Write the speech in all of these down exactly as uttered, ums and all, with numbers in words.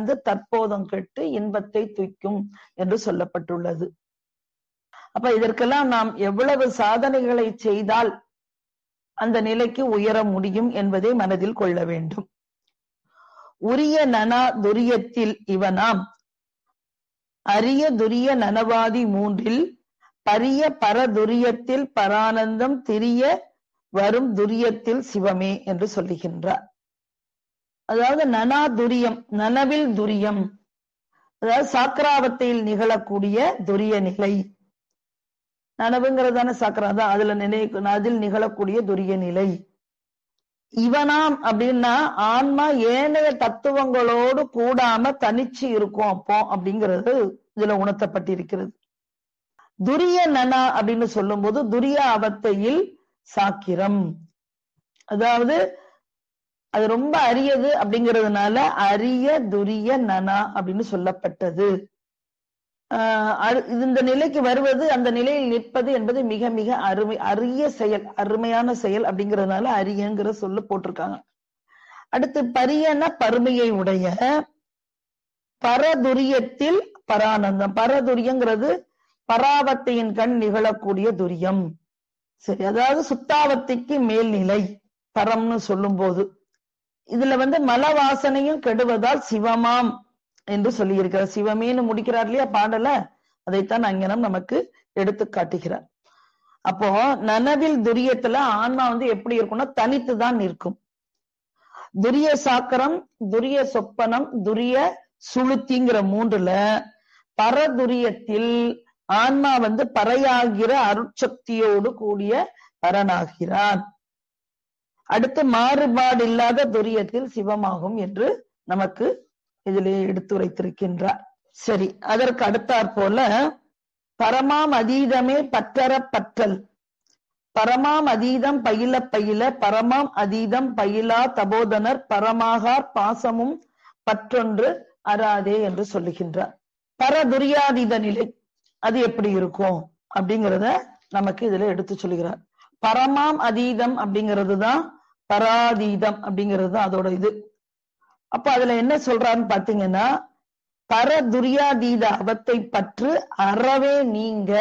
கடந்து தற்போதம் கெட்டு இன்பத்தை துய்க்கும் என்று சொல்லப்பட்டுள்ளது. அப்ப இதற்கெல்லாம் நாம் எவ்வளவு சாதனைகளை செய்தால் அந்த நிலைக்கு உயர முடியும் என்பதை மனதில் கொள்ள வேண்டும். உரிய நனா துரியத்தில் இவனாம் அரிய துரிய நனவாதி மூன்றில் பரிய பரதுரியத்தில் பரானந்தம் திரிய வரும் துரியத்தில் சிவமே என்று சொல்லுகின்றார். அதாவது நனா துரியம், நனவில் துரியம், அதாவது சாக்கராவத்தையில் நிகழக்கூடிய துரிய நிலை. நனவுங்கிறதான சாக்கரா, அதுல நினை அதில் நிகழக்கூடிய துரிய நிலை. இவனாம் அப்படின்னா ஆன்மா ஏனைய தத்துவங்களோடு கூடாம தனிச்சு இருக்கும் அப்போ அப்படிங்கிறது இதுல உணர்த்தப்பட்டிருக்கிறது. துரிய நனா அப்படின்னு சொல்லும் போது துரிய அவத்தையில் சாக்கிரம், அதாவது அது ரொம்ப அரியது அப்படிங்கிறதுனால அரிய துரிய நனா அப்படின்னு சொல்லப்பட்டது. ஆஹ் இந்த நிலைக்கு வருவது, அந்த நிலையில் நிற்பது என்பது மிக மிக அருமை அரிய செயல், அருமையான செயல் அப்படிங்கிறதுனால அரியங்கிற சொல்லு போட்டிருக்காங்க. அடுத்து பரியன பருமையை உடைய, பரதுரியத்தில் பரானந்தம். பரதுரியங்கிறது பராவத்தையின் கண் நிகழக்கூடிய துரியம். சரி, அதாவது சுத்தாவத்தைக்கு மேல்நிலை பரம்னு சொல்லும் போது இதுல வந்து மல வாசனையும் கெடுவதால் சிவமாம் என்று சொல்லி இருக்கிறார். சிவமேன்னு முடிக்கிறார் இல்லையா பாடல, அதைத்தான் அங்கனம் நமக்கு எடுத்து காட்டுகிறார். அப்போ நனவில் துரியத்துல ஆன்மா வந்து எப்படி இருக்கும்னா தனித்துதான் நிற்கும். துரிய சாக்கரம், துரிய சொப்பனம், துரிய சுளுத்திங்கிற மூன்றுல பரதுரியத்தில் ஆன்மா வந்து பறையாகிற அருட்சக்தியோடு கூடிய பரனாகிறான். அடுத்து மாறுபாடு இல்லாத துரியத்தில் சிவமாகும் என்று நமக்கு இதிலே எடுத்துரைத்திருக்கின்றார். சரி, அதற்கு அடுத்தாற் போல பரமாம் அதீதமே பற்றற பற்றல், பரமாம் அதீதம் பயில பயில பரமாம் அதீதம் பயிலா தபோதனர் பரமாகார் பாசமும் பற்றொன்று அறாதே என்று சொல்லுகின்றார். பரதுரியாதீத நிலை அது எப்படி இருக்கும் அப்படிங்கிறத நமக்கு இதுல எடுத்து சொல்லுகிறார். பரமாம் அதீதம் அப்படிங்கிறது தான் பராதீதம் அப்படிங்கிறது தான் அதோட இது. அப்ப அதுல என்ன சொல்றான்னு பாத்தீங்கன்னா, பரதுரியாதீத அவத்தை பற்று அறவே நீங்க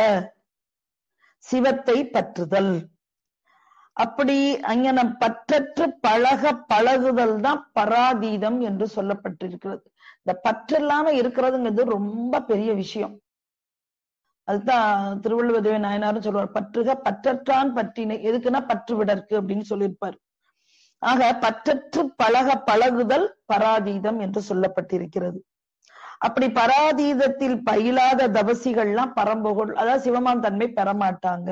சிவத்தை பற்றுதல். அப்படி அங்கனம் பற்றற்று பழக பழகுதல் தான் பராதீதம் என்று சொல்லப்பட்டிருக்கிறது. இந்த பற்று இல்லாம இருக்கிறதுங்கிறது ரொம்ப பெரிய விஷயம். அதுதான் திருவள்ளுவர் தேவ நாயனாரும் சொல்லுவார், பற்றுக பற்றற்றான் பற்றினை. எதுக்குன்னா பற்று விடற்கு அப்படின்னு சொல்லியிருப்பார். ஆக பற்றற்று பழக பழகுதல் பராதீதம் என்று சொல்லப்பட்டிருக்கிறது. அப்படி பராதீதத்தில் பயிலாத தபசிகள்லாம் பரம்பொருள், அதாவது சிவமான் தன்மை பெறமாட்டாங்க.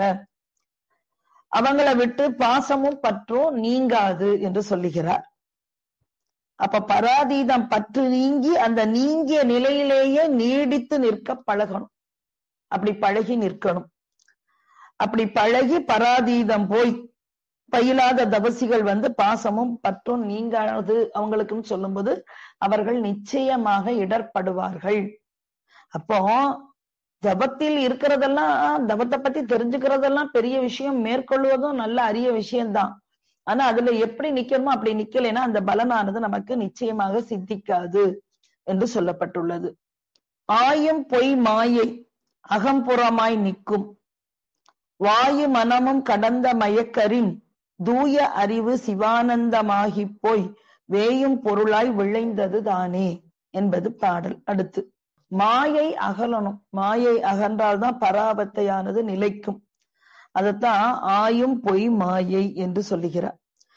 அவங்களை விட்டு பாசமும் பற்றும் நீங்காது என்று சொல்லுகிறார். அப்ப பராதீதம் பற்று நீங்கி அந்த நீங்கிய நிலையிலேயே நீடித்து நிற்க பழகணும். அப்படி பழகி நிற்கணும். அப்படி பழகி பராதீதம் போய் பயிலாத தபசிகள் வந்து பாசமும் பற்றும் நீங்காது அவங்களுக்குன்னு சொல்லும்போது அவர்கள் நிச்சயமாக இடர்படுவார்கள். அப்போ ஜபத்தில் இருக்கிறதெல்லாம், தபத்தை பத்தி தெரிஞ்சுக்கிறதெல்லாம் பெரிய விஷயம், மேற்கொள்வதும் நல்ல அரிய விஷயம்தான். ஆனா அதுல எப்படி நிக்கணுமோ அப்படி நிக்கலைன்னா அந்த பலனானது நமக்கு நிச்சயமாக சித்திக்காது என்று சொல்லப்பட்டுள்ளது. ஆயும் பொய் மாயை அகம்புறமாய் நிற்கும், வாயு மனமும் கடந்த மயக்கரின் தூய அறிவு சிவானந்தமாகி போய் வேயும் பொருளாய் விளைந்தது தானே என்பது பாடல். அடுத்து மாயை அகலணும். மாயை அகன்றால்தான் பராபத்தையானது நிலைக்கும். அதத்தான் ஆயும் பொய் மாயை என்று சொல்லுகிறார்.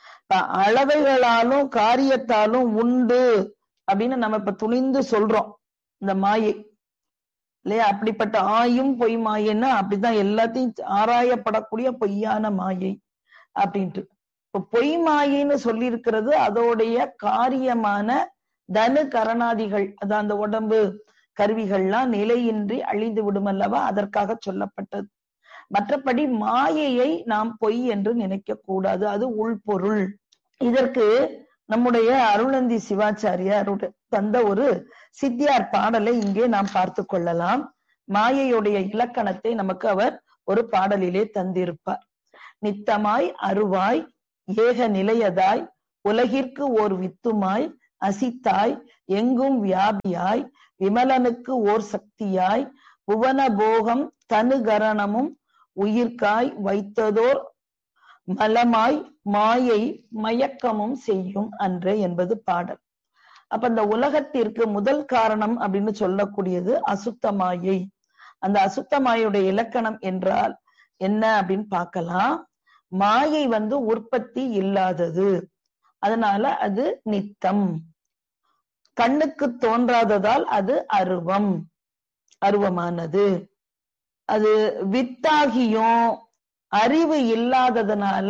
அளவைகளாலும் காரியத்தாலும் உண்டு அப்படின்னு நம்ம இப்ப துணிந்து சொல்றோம் இந்த மாயை இல்லையா. அப்படிப்பட்ட ஆயும் பொய் மாயைன்னா அப்படிதான் எல்லாத்தையும் ஆராயப்படக்கூடிய பொய்யான மாயை அப்படின்ட்டு. இப்ப பொய் மாயைன்னு சொல்லி இருக்கிறது அதோடைய காரியமான தனு கரணாதிகள், அதான் அந்த உடம்பு கருவிகள்லாம் நிலையின்றி அழிந்து விடும் அல்லவா, அதற்காக சொல்லப்பட்டது. மற்றபடி மாயையை நாம் பொய் என்று நினைக்க கூடாது, அது உள்பொருள். இதற்கு நம்முடைய அருளந்தி சிவாச்சாரியாருடைய தந்த ஒரு சித்தியார் பாடலை இங்கே நாம் பார்த்து கொள்ளலாம். மாயையுடைய இலக்கணத்தை நமக்கு அவர் ஒரு பாடலிலே தந்திருப்பார். நித்தமாய் அருவாய் ஏக நிலையதாய் உலகிற்கு ஓர் வித்துமாய் அசித்தாய் எங்கும் வியாபியாய் விமலனுக்கு ஓர் சக்தியாய் புவன போகம் தனுகரணமும் உயிர்காய் வைத்ததோர் மலமாய் மாயை மயக்கமும் செய்யும் அன்றே என்பது பாடல். அப்ப இந்த உலகத்திற்கு முதல் காரணம் அப்படின்னு சொல்லக்கூடியது அசுத்த மாயை. அந்த அசுத்த மாயுடைய இலக்கணம் என்றால் என்ன அப்படின்னு பார்க்கலாம். மாயை வந்து உற்பத்தி இல்லாதது, அதனால அது நித்தம். கண்ணுக்கு தோன்றாததால் அது அருவம், அருவமானது. அது வித்தாகியும் அறிவு இல்லாததுனால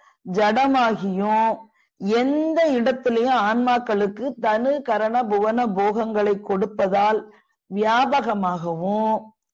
ஜடமாகியும் எந்த இடத்திலையும் ஆன்மாக்களுக்கு தனு கரண புவன போகங்களை கொடுப்பதால் வியாபகமாகவும்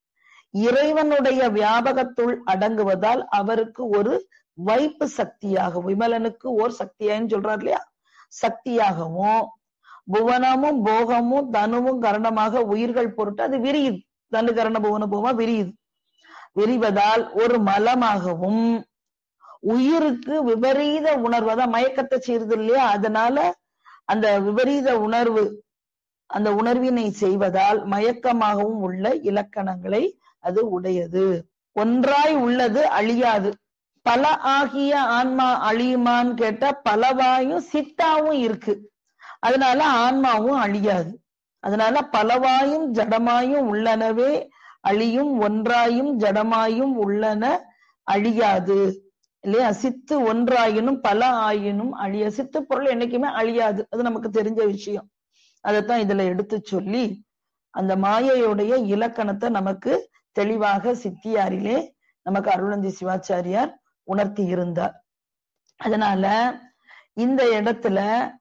இறைவனுடைய வியாபகத்துள் அடங்குவதால் அவருக்கு ஒரு வைப்பு சக்தியாகவும், விமலனுக்கு ஓர் சக்தியான்னு சொல்றார் இல்லையா, சக்தியாகவும் புவனமும் போகமும் தனுவும் கரணமாக உயிர்கள் பொருட்டு அது விரியுது. தனு கரண புவன போகமா விரியுது. விரிவதால் ஒரு மலமாகவும் உயிருக்கு விபரீத உணர்வு, அதான் மயக்கத்தை செய்யுது இல்லையா, அதனால அந்த விபரீத உணர்வு, அந்த உணர்வினை செய்வதால் மயக்கமாகவும் உள்ள இலக்கணங்களை அது உடையது. ஒன்றாய் உள்ளது அழியாது. பல ஆகிய ஆன்மா அழியுமான்னு கேட்டா பலவாயும் சித்தாவும் இருக்கு, அதனால ஆன்மாவும் அழியாது. அதனால பலவாயும் ஜடமாயும் உள்ளனவே அழியும், ஒன்றாயும் ஜடமாயும் உள்ளன அழியாது இல்லையா. சித்து ஒன்றாயினும் பல ஆயினும் அழிய. சித்து பொருள் என்னைக்குமே அழியாது, அது நமக்கு தெரிஞ்ச விஷயம். அதைத்தான் இதுல எடுத்து சொல்லி அந்த மாயையுடைய இலக்கணத்தை நமக்கு தெளிவாக சித்தியாரிலே நமக்கு அருளந்தி சிவாச்சாரியார் உணர்த்தி இருந்தார். அதனால இந்த இடத்துல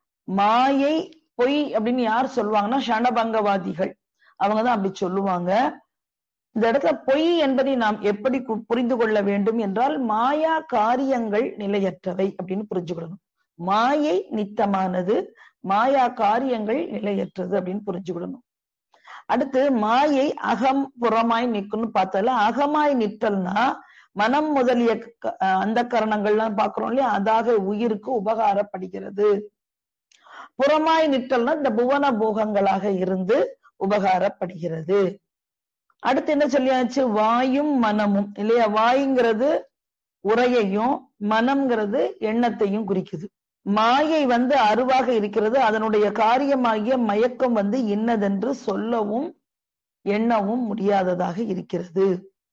மாயை பொய் அப்படின்னு யார் சொல்லுவாங்கன்னா ஷணபங்கவாதிகள், அவங்கதான் அப்படி சொல்லுவாங்க. இந்த இடத்துல பொய் என்பதை நாம் எப்படி புரிந்து கொள்ள வேண்டும் என்றால், மாயா காரியங்கள் நிலையற்றவை அப்படின்னு புரிஞ்சுக்கணும். மாயை நித்தமானது, மாயா காரியங்கள் நிலையற்றது அப்படின்னு புரிஞ்சுக்கிடணும். அடுத்து மாயை அகம் புறமாய் நிற்கணும்னு பார்த்தால, அகமாய் நிற்றல்னா மனம் முதலிய அந்த கரணங்கள்லாம் பாக்குறோம் இல்லையா, அதாக உயிருக்கு உபகாரப்படுகிறது. புறமாய் நிற்றல்னா இந்த புவன போகங்களாக இருந்து உபகாரப்படுகிறது. அடுத்து என்ன சொல்லியாச்சு, வாயும் மனமும் இல்லையா. வாயுங்கிறது உரையையும் மனம்ங்கிறது எண்ணத்தையும் குறிக்குது. மாயை வந்து அருவாக இருக்கிறது, அதனுடைய காரியமாகிய மயக்கம் வந்து இன்னதென்று சொல்லவும் எண்ணவும் முடியாததாக இருக்கிறது.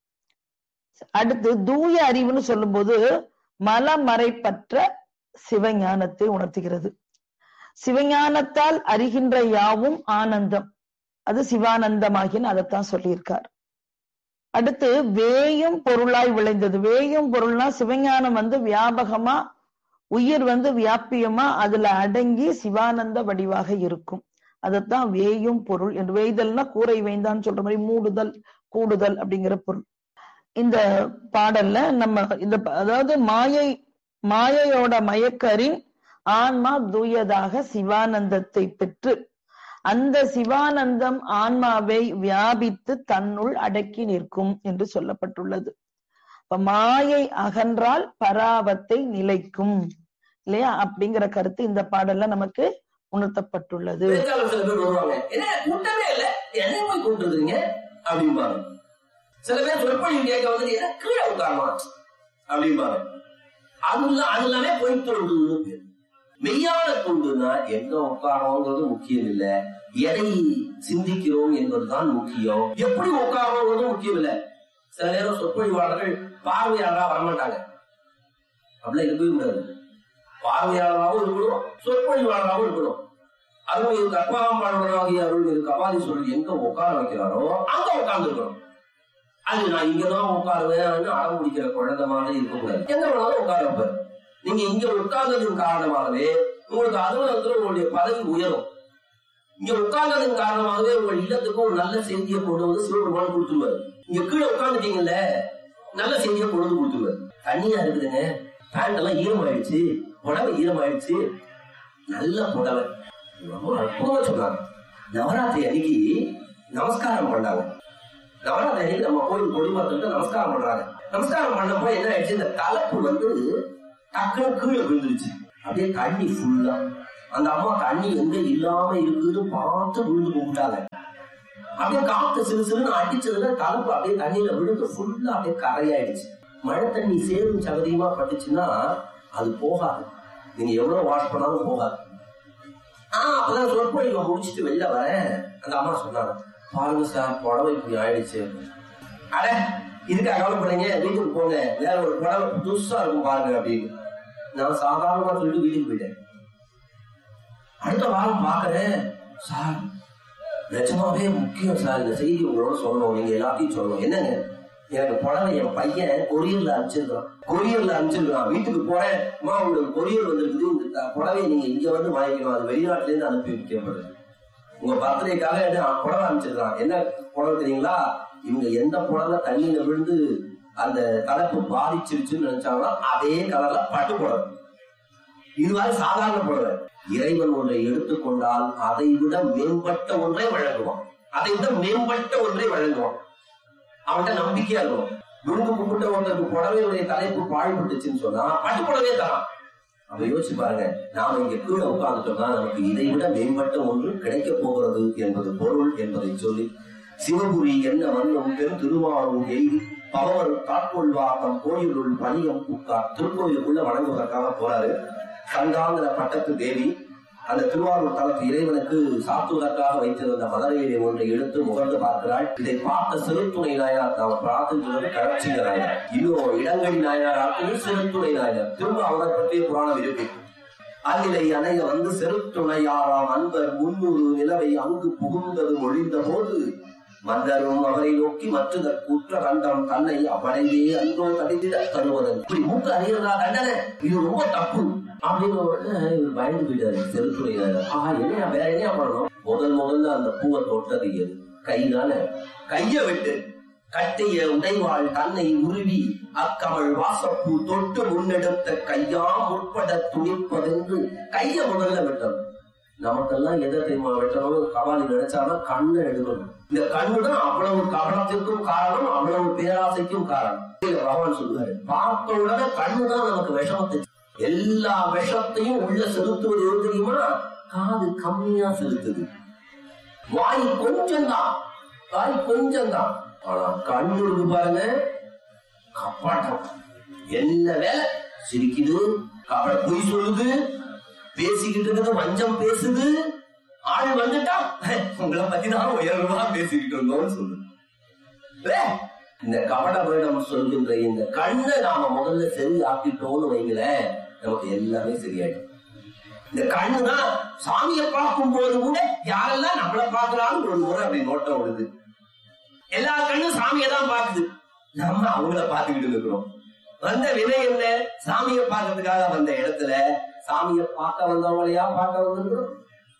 அடுத்து தூய அறிவுன்னு சொல்லும் போது மலமறைப்பற்ற சிவஞானத்தை உணர்த்துகிறது. சிவஞானத்தால் அறிகின்ற யாவும் ஆனந்தம், அது சிவானந்தமாகின்னு அதைத்தான் சொல்லியிருக்கார். அடுத்து வேயும் பொருளாய் விளைந்தது. வேயும் பொருள்னா சிவஞானம் வந்து வியாபகமா, உயிர் வந்து வியாபியமா அதுல அடங்கி சிவானந்த வடிவாக இருக்கும். அதத்தான் வேயும் பொருள் என்று. வேய்தல்னா கூரை வேய்ந்தான்னு சொல்ற மாதிரி மூடுதல் கூடுதல் அப்படிங்கிற பொருள். இந்த பாடல்ல நம்ம இந்த அதாவது மாயை மாயையோட மயக்கரின் ஆன்மா தூயதாக சிவானந்தத்தை பெற்று அந்த சிவானந்தம் ஆன்மாவை வியாபித்து தன்னுள் அடக்கி நிற்கும் என்று சொல்லப்பட்டுள்ளது. இப்ப மாயை அகன்றால் பராவத்தை நிலைக்கும் இல்லையா அப்படிங்கிற கருத்து இந்த பாடல்ல நமக்கு உணர்த்தப்பட்டுள்ளது. சில பேர் சொற்பொழிவு கேட்க வந்து கீழே உட்காரமா அப்படிம்பாங்க. அதுலாமே போய் தொண்டு. மெய்யான தொண்டுனா எங்க உட்காரோங்கிறது முக்கியம் இல்ல, எதை சிந்திக்கிறோம் என்பதுதான் முக்கியம். எப்படி உட்காரோங்கிறது முக்கியம் இல்ல. சில நேரம் சொற்பொழிவாளர்கள் பார்வையாளரா வரமாட்டாங்க, அப்படிலாம் இருக்கவே முடியாது. பார்வையாளராகவும் இருக்கணும், சொற்பொழிவாளராகவும் இருக்கணும். அதுவும் இது கற்பாம்பாளராகிய அருள் இது கபாலீஸ்வரர் எங்க உட்கார வைக்கிறாரோ அங்க உட்கார்ந்து இருக்கணும். அது நான் இங்கதான் உட்காருவேன் அடம் முடிக்கிற குழந்தை மாதிரி இருக்கக்கூடாது. எங்க வேணாலும் உட்கார வைப்பாரு. நீங்க இங்க உட்கார்ந்ததின் காரணமாகவே உங்களுக்கு அலுவலகத்துல உங்களுடைய பதவி உயரும். இங்க உட்கார்ந்ததின் காரணமாகவே உங்கள் இல்லத்துக்கு ஒரு நல்ல செய்தியை கொண்டு வந்து சிவபெருமான் கொடுத்துருவாரு. இங்க கீழே உட்கார்ந்துட்டீங்கல்ல, நல்ல செய்தியை கொண்டு வந்து கொடுத்துருவாரு. தண்ணியா இருக்குதுங்க, பேண்ட் எல்லாம் ஈரமாயிடுச்சு, புடவை ஈரமாயிடுச்சு, நல்ல புடவை ரொம்ப அற்புதமா சொன்னாங்க. நவராத்திரி அன்னைக்கு நமஸ்காரம் பண்ணாங்க. நவராத்திரி அன்னைக்கு நம்ம கோயில் கொடிமரத்துக்கு நமஸ்காரம் பண்றாங்க. நமஸ்காரம் பண்ணப்போ என்ன ஆயிடுச்சு, இந்த தலைப்பு வந்து டக்குனு கீழே விழுந்துருச்சு. அப்படியே தண்ணி ஃபுல்லா அந்த அம்மா தண்ணி எங்க இல்லாம இருக்குன்னு பார்த்து விழுந்து கும்பிட்டாங்க. அப்படியே காத்து சிறு சிறுன்னு அடிச்சதுல தலைப்பு அப்படியே தண்ணியில விழுந்து ஃபுல்லா அப்படியே கரையாயிடுச்சு. மழை தண்ணி சேரும் சகதியமா பட்டுச்சுன்னா அது போகாது, நீங்க எவ்வளவு வாஷ் பண்ணாலும் போகாது. ஆஹ் அப்பதான் சொற்பொழிவை முடிச்சுட்டு வெளில வரேன். அந்த அம்மா சொன்னாங்க, பாருங்க சார் புடவை இப்படி ஆயிடுச்சு. அட இதுக்காக கவலைப்படுறீங்க, வீட்டுக்கு போங்க, வேற ஒரு புடவை புதுசா இருக்கும் பாருங்க அப்படின்னு. நான் சாதாரணமா சொல்லிட்டு வீட்டுக்கு போயிட்டேன். அடுத்த வாரம் பாக்குறேன், சார் நிஜமாவே முக்கியம் சார், இந்த செய்தி உங்களோட சொல்லணும், நீங்க எல்லாத்தையும் சொல்லணும். என்னங்க, எனக்கு புடவை என் பையன் கொரியர்ல அனுப்பிச்சிருக்கான் கொரியர்ல அனுப்பிச்சிருக்கான் வீட்டுக்கு போறேன், அம்மா உங்களுக்கு கொரியர் வந்திருக்குது, இந்த புடவையை நீங்க இங்க வந்து வாங்கிக்கணும், அது வெளிநாட்டுல இருந்து அனுப்பி வைக்கப்படுது, உங்க பர்த்டேக்காக புடவை அனுப்பிச்சிருக்கான். என்ன புடவை தெரியுங்களா, இவங்க எந்த புடவை தண்ணியில விழுந்து அந்த தலைப்பு பாதிச்சிருச்சுன்னு நினைச்சாங்கன்னா அதே கலர்ல பட்டு புடவை. இதுவாக சாதாரண புடவை. இறைவன் ஒன்றை எடுத்துக்கொண்டால் அதை விட மேம்பட்ட ஒன்றை வழங்குவான், அதை விட மேம்பட்ட ஒன்றை வழங்குவான். அவன்கிட்ட நம்பிக்கையா இருக்கும். விழுந்து கும்பிட்ட ஒருத்தருக்கு புடவையுடைய தலைப்பு பாழ்பட்டுச்சுன்னு சொன்னா பட்டு புடவே தரான். அப்ப யோசிச்சு பாருங்க, நாம இங்க கீழே உட்கார்ந்துட்டோம்னா நமக்கு இதை விட மேம்பட்ட ஒன்று கிடைக்க போகிறது என்பது பொருள் என்பதை சொல்லி, சிவபுரி என்ன வண்ணம் பெரும் திருமாலும் எய்தி பவர் காட்கொள்வாக்கம் கோயிலுள் பணியம் பூக்கார். திருக்கோயிலுக்குள்ள வணங்குவதற்காக போறாரு. கங்காங்கிற பட்டத்து தேவி அந்த திருவாரூர் தலத்து இறைவனுக்கு சாத்துவதற்காக வைத்திருந்த மதுரையை ஒன்றை எடுத்து முகர்ந்து பார்க்கிறாள். இதை பார்த்த சிறுத்துணை நாயனார் அவர் பிரார்த்திக்கிறது கழற்சிங்க நாயனார், இன்னும் இடங்கடி நாயனார் சிறுத்துணை நாயனார். திரும்ப அவரை பற்றிய புராணம் இருக்கு. அந்நிலை அணைய வந்து செருத்துணையாராம் அன்பர் முன்னூறு நிலவை அங்கு புகுந்தது ஒழிந்த போது மன்னரும் அவரை நோக்கி மற்றதற்கு உற்ற கண்டம் தன்னை அவனையே அன்றோ தடித்திட தருவதன். இப்படி மூக்கு அறியறதா தண்டனை, இது ரொம்ப தப்பு அப்படின்னு இவர் பயந்து போயிட்டாரு செருத்துணையார். ஆஹா என்ன வேற என்ன பண்ணணும், முதல் முதல்ல அந்த பூவை தொட்டது எது, கைதான. கைய விட்டு கட்டிய உடைவாள் தன்னை உருவி அக்கமள் வாசப்பூ தொட்டு முன்னெடுத்த கையாம் உட்பட துணிப்பதென்று கைய முதல்ல விட்டணும். நமக்கெல்லாம் எதை தெரியுமா வெட்டணும், கபாலி நினைச்சாலும் கண்ணை எடுக்கணும். இந்த கண்ணுதான் அவ்வளவு கவனத்திற்கும் காரணம், அவ்வளவு பேராசைக்கும் காரணம். பகவான் சொல்லுவாரு, பார்த்த உடனே கண்ணுதான் நமக்கு விஷமத்தை, எல்லா விஷத்தையும் உள்ள செலுத்துவது எது தெரியுமா, காது கம்மியா செலுத்துது, வாய் கொஞ்சம் தான், வாய் கொஞ்சம் தான். ஆனா கண்ணு இருக்கு பாருங்க, கப்பாட்டம், என்ன வேலை, சிரிக்குது, கபட பொய் சொல்லுது, பேசிக்கிட்டு இருக்குது, வஞ்சம் பேசுது, ஆள் வந்துட்டா உங்களை பத்தி தான் உயர்வா பேசிக்கிட்டு இருந்தோம்னு சொல்லுது. இந்த கபட வேடம் சொல்கின்ற இந்த கண்ணை நாம முதல்ல சரி ஆக்கிட்டோம்னு வைங்கள, நமக்கு எல்லாமே சரியாயிடும். இந்த கண்ணுதான் சாமியை பார்க்கும் போது கூட யாரெல்லாம் நம்மளை பாக்குறான்னு ஒரு முறை அப்படி நோட்டம் விடுது. எல்லா கண்ணும் சாமியை தான் பாக்குது, நம்ம அவங்கள பாத்துக்கிட்டு இருக்கிறோம். வந்த வினை என்ன, சாமியை பார்க்கறதுக்காக வந்த இடத்துல சாமியை பார்க்க வந்தவங்களையா பார்க்க வந்திருக்கிறோம்.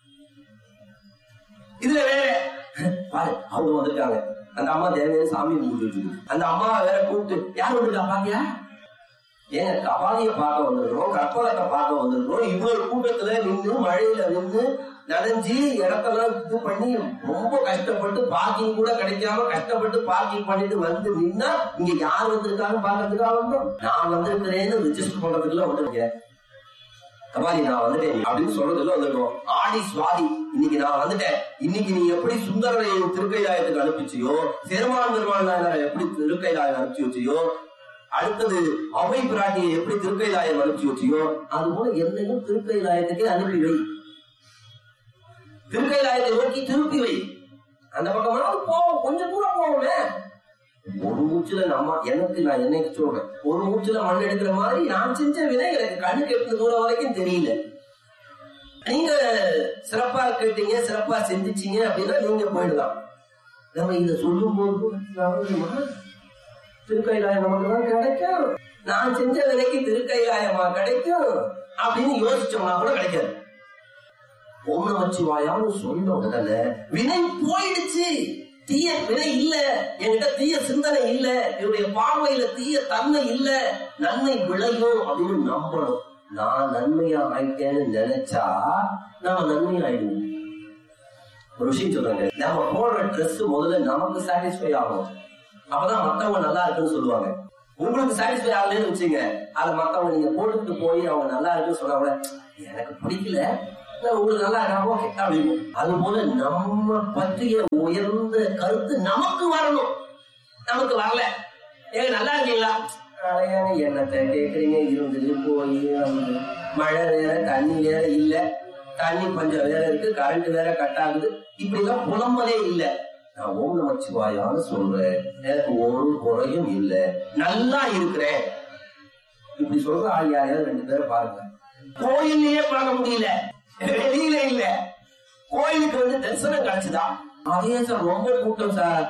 இதுல வேற பாரு, அவங்க வந்துட்டாங்க, அந்த அம்மா தேவையான சாமியை கூப்பிட்டு, அந்த அம்மா வேற கூப்பிட்டு யார் வந்துட்டா பாத்தியா, ஏன் கபாலிய பார்க்க வந்திருக்கிறோம், கற்பலத்தை பார்க்க வந்திருக்கிறோம், இவ்வளவு கூட்டத்துல நின்று மழையில நின்று நனைஞ்சி இடத்தெல்லாம் இது பண்ணி ரொம்ப கஷ்டப்பட்டு பார்க்கிங் கூட கிடைக்காம கஷ்டப்பட்டு பார்க்கிங் பண்ணிட்டு வந்து நின்னா இங்க யார் வந்திருக்காங்க பாக்கிறதுக்காக வந்தோம். நான் வந்திருக்கிறேன்னு ரிஜிஸ்டர் பண்றதுக்குள்ள வந்திருக்கேன், கபாலி நான் வந்துட்டேன் அப்படின்னு சொல்றதுல வந்திருக்கோம். ஆடி சுவாதி இன்னைக்கு நான் வந்துட்டேன், இன்னைக்கு நீ எப்படி சுந்தரனை திருக்கைலாயத்துக்கு அனுப்பிச்சியோ, பெருமாள் பெருமாள் எப்படி திருக்கைலாயம் அனுப்பிச்சு வச்சியோ, அடுத்தது அவை பிராட்டியை எப்படி திருக்கைலாயம் அனுப்பிச்சு வச்சியோ, அது போல என்னையும் திருக்கைலாயத்துக்கே அனுப்பி வை, திருக்கைலாயத்தை நோக்கி திருப்பி வை. அந்த பக்கமா போவோம், கொஞ்சம் தூரம் போவோமே. ஒரு மூச்சுல நம்ம எனக்கு நான் என்னைக்கு சொல்றேன், ஒரு மூச்சுல மண் எடுக்கிற மாதிரி நான் செஞ்ச விதை எனக்கு கண்ணுக்கு எட்டு தூரம் வரைக்கும் தெரியல. நீங்க சிறப்பா கேட்டீங்க, சிறப்பா செஞ்சிச்சீங்க அப்படின்னா நீங்க போயிடலாம். நம்ம இத சொல்லும் போது திருக்கைலாயம் நமக்கு தான் கிடைக்கும், நான் செஞ்ச விதைக்கு திருக்கைலாயமா கிடைக்கும் அப்படின்னு யோசிச்சோம்னா கூட கிடைக்காது. ஓம் நமச்சிவாயான்னு சொன்ன உடனே வினை போயிடுச்சு, தீய வினை இல்ல, என்கிட்ட தீய சிந்தனை இல்ல, என்னுடைய பார்வையில தீய தன்மை இல்ல, நன்மை விளையும் அப்படின்னு நம்பணும். நான் நன்மையா ஆயிட்டேன்னு நினைச்சா நாம நன்மையா ஆயிடுவோம். ஒரு விஷயம் சொல்றாங்க, நம்ம போடுற ட்ரெஸ் முதல்ல நமக்கு சாட்டிஸ்ஃபை ஆகும், அப்பதான் மத்தவங்க நல்லா இருக்குன்னு சொல்லுவாங்க. உங்களுக்கு சாட்டிஸ்ஃபை ஆகலன்னு வச்சுங்க, அதை மத்தவங்க நீங்க போட்டுக்கிட்டு போய் அவங்க நல்லா இருக்குன்னு சொன்னாங்க எனக்கு பிடிக்கல உங்களுக்கு நல்லா இருக்கா ஓகே அப்படின்னு. அது போல நம்ம பற்றிய உயர்ந்த கருத்து நமக்கு வரணும். நமக்கு வரல, ஏங்க நல்லா இருக்கீங்களா, என்னத்தை கேக்குறீங்க, இருந்தது போய் வந்து மழை வேற தண்ணி வேற இல்ல, தண்ணி பஞ்சம் வேற இருக்கு, கரண்ட் வேற கட் ஆகுது, இப்படி எல்லாம் புலம்பலே இல்ல. நான் ஓம் நமச்சிவாயான்னு சொல்றேன், எனக்கு ஒரு குறையும் இல்ல, நல்லா இருக்கிறேன். இப்படி சொல்ற ஆள் யாரையாவது ரெண்டு பேரை பாருங்க. கோயிலையே பார்க்க முடியல, வெளியில இல்ல, கோயிலுக்கு வந்து தரிசனம் கிடைச்சுதா, அதே சார் ரொம்ப கூட்டம் சார்.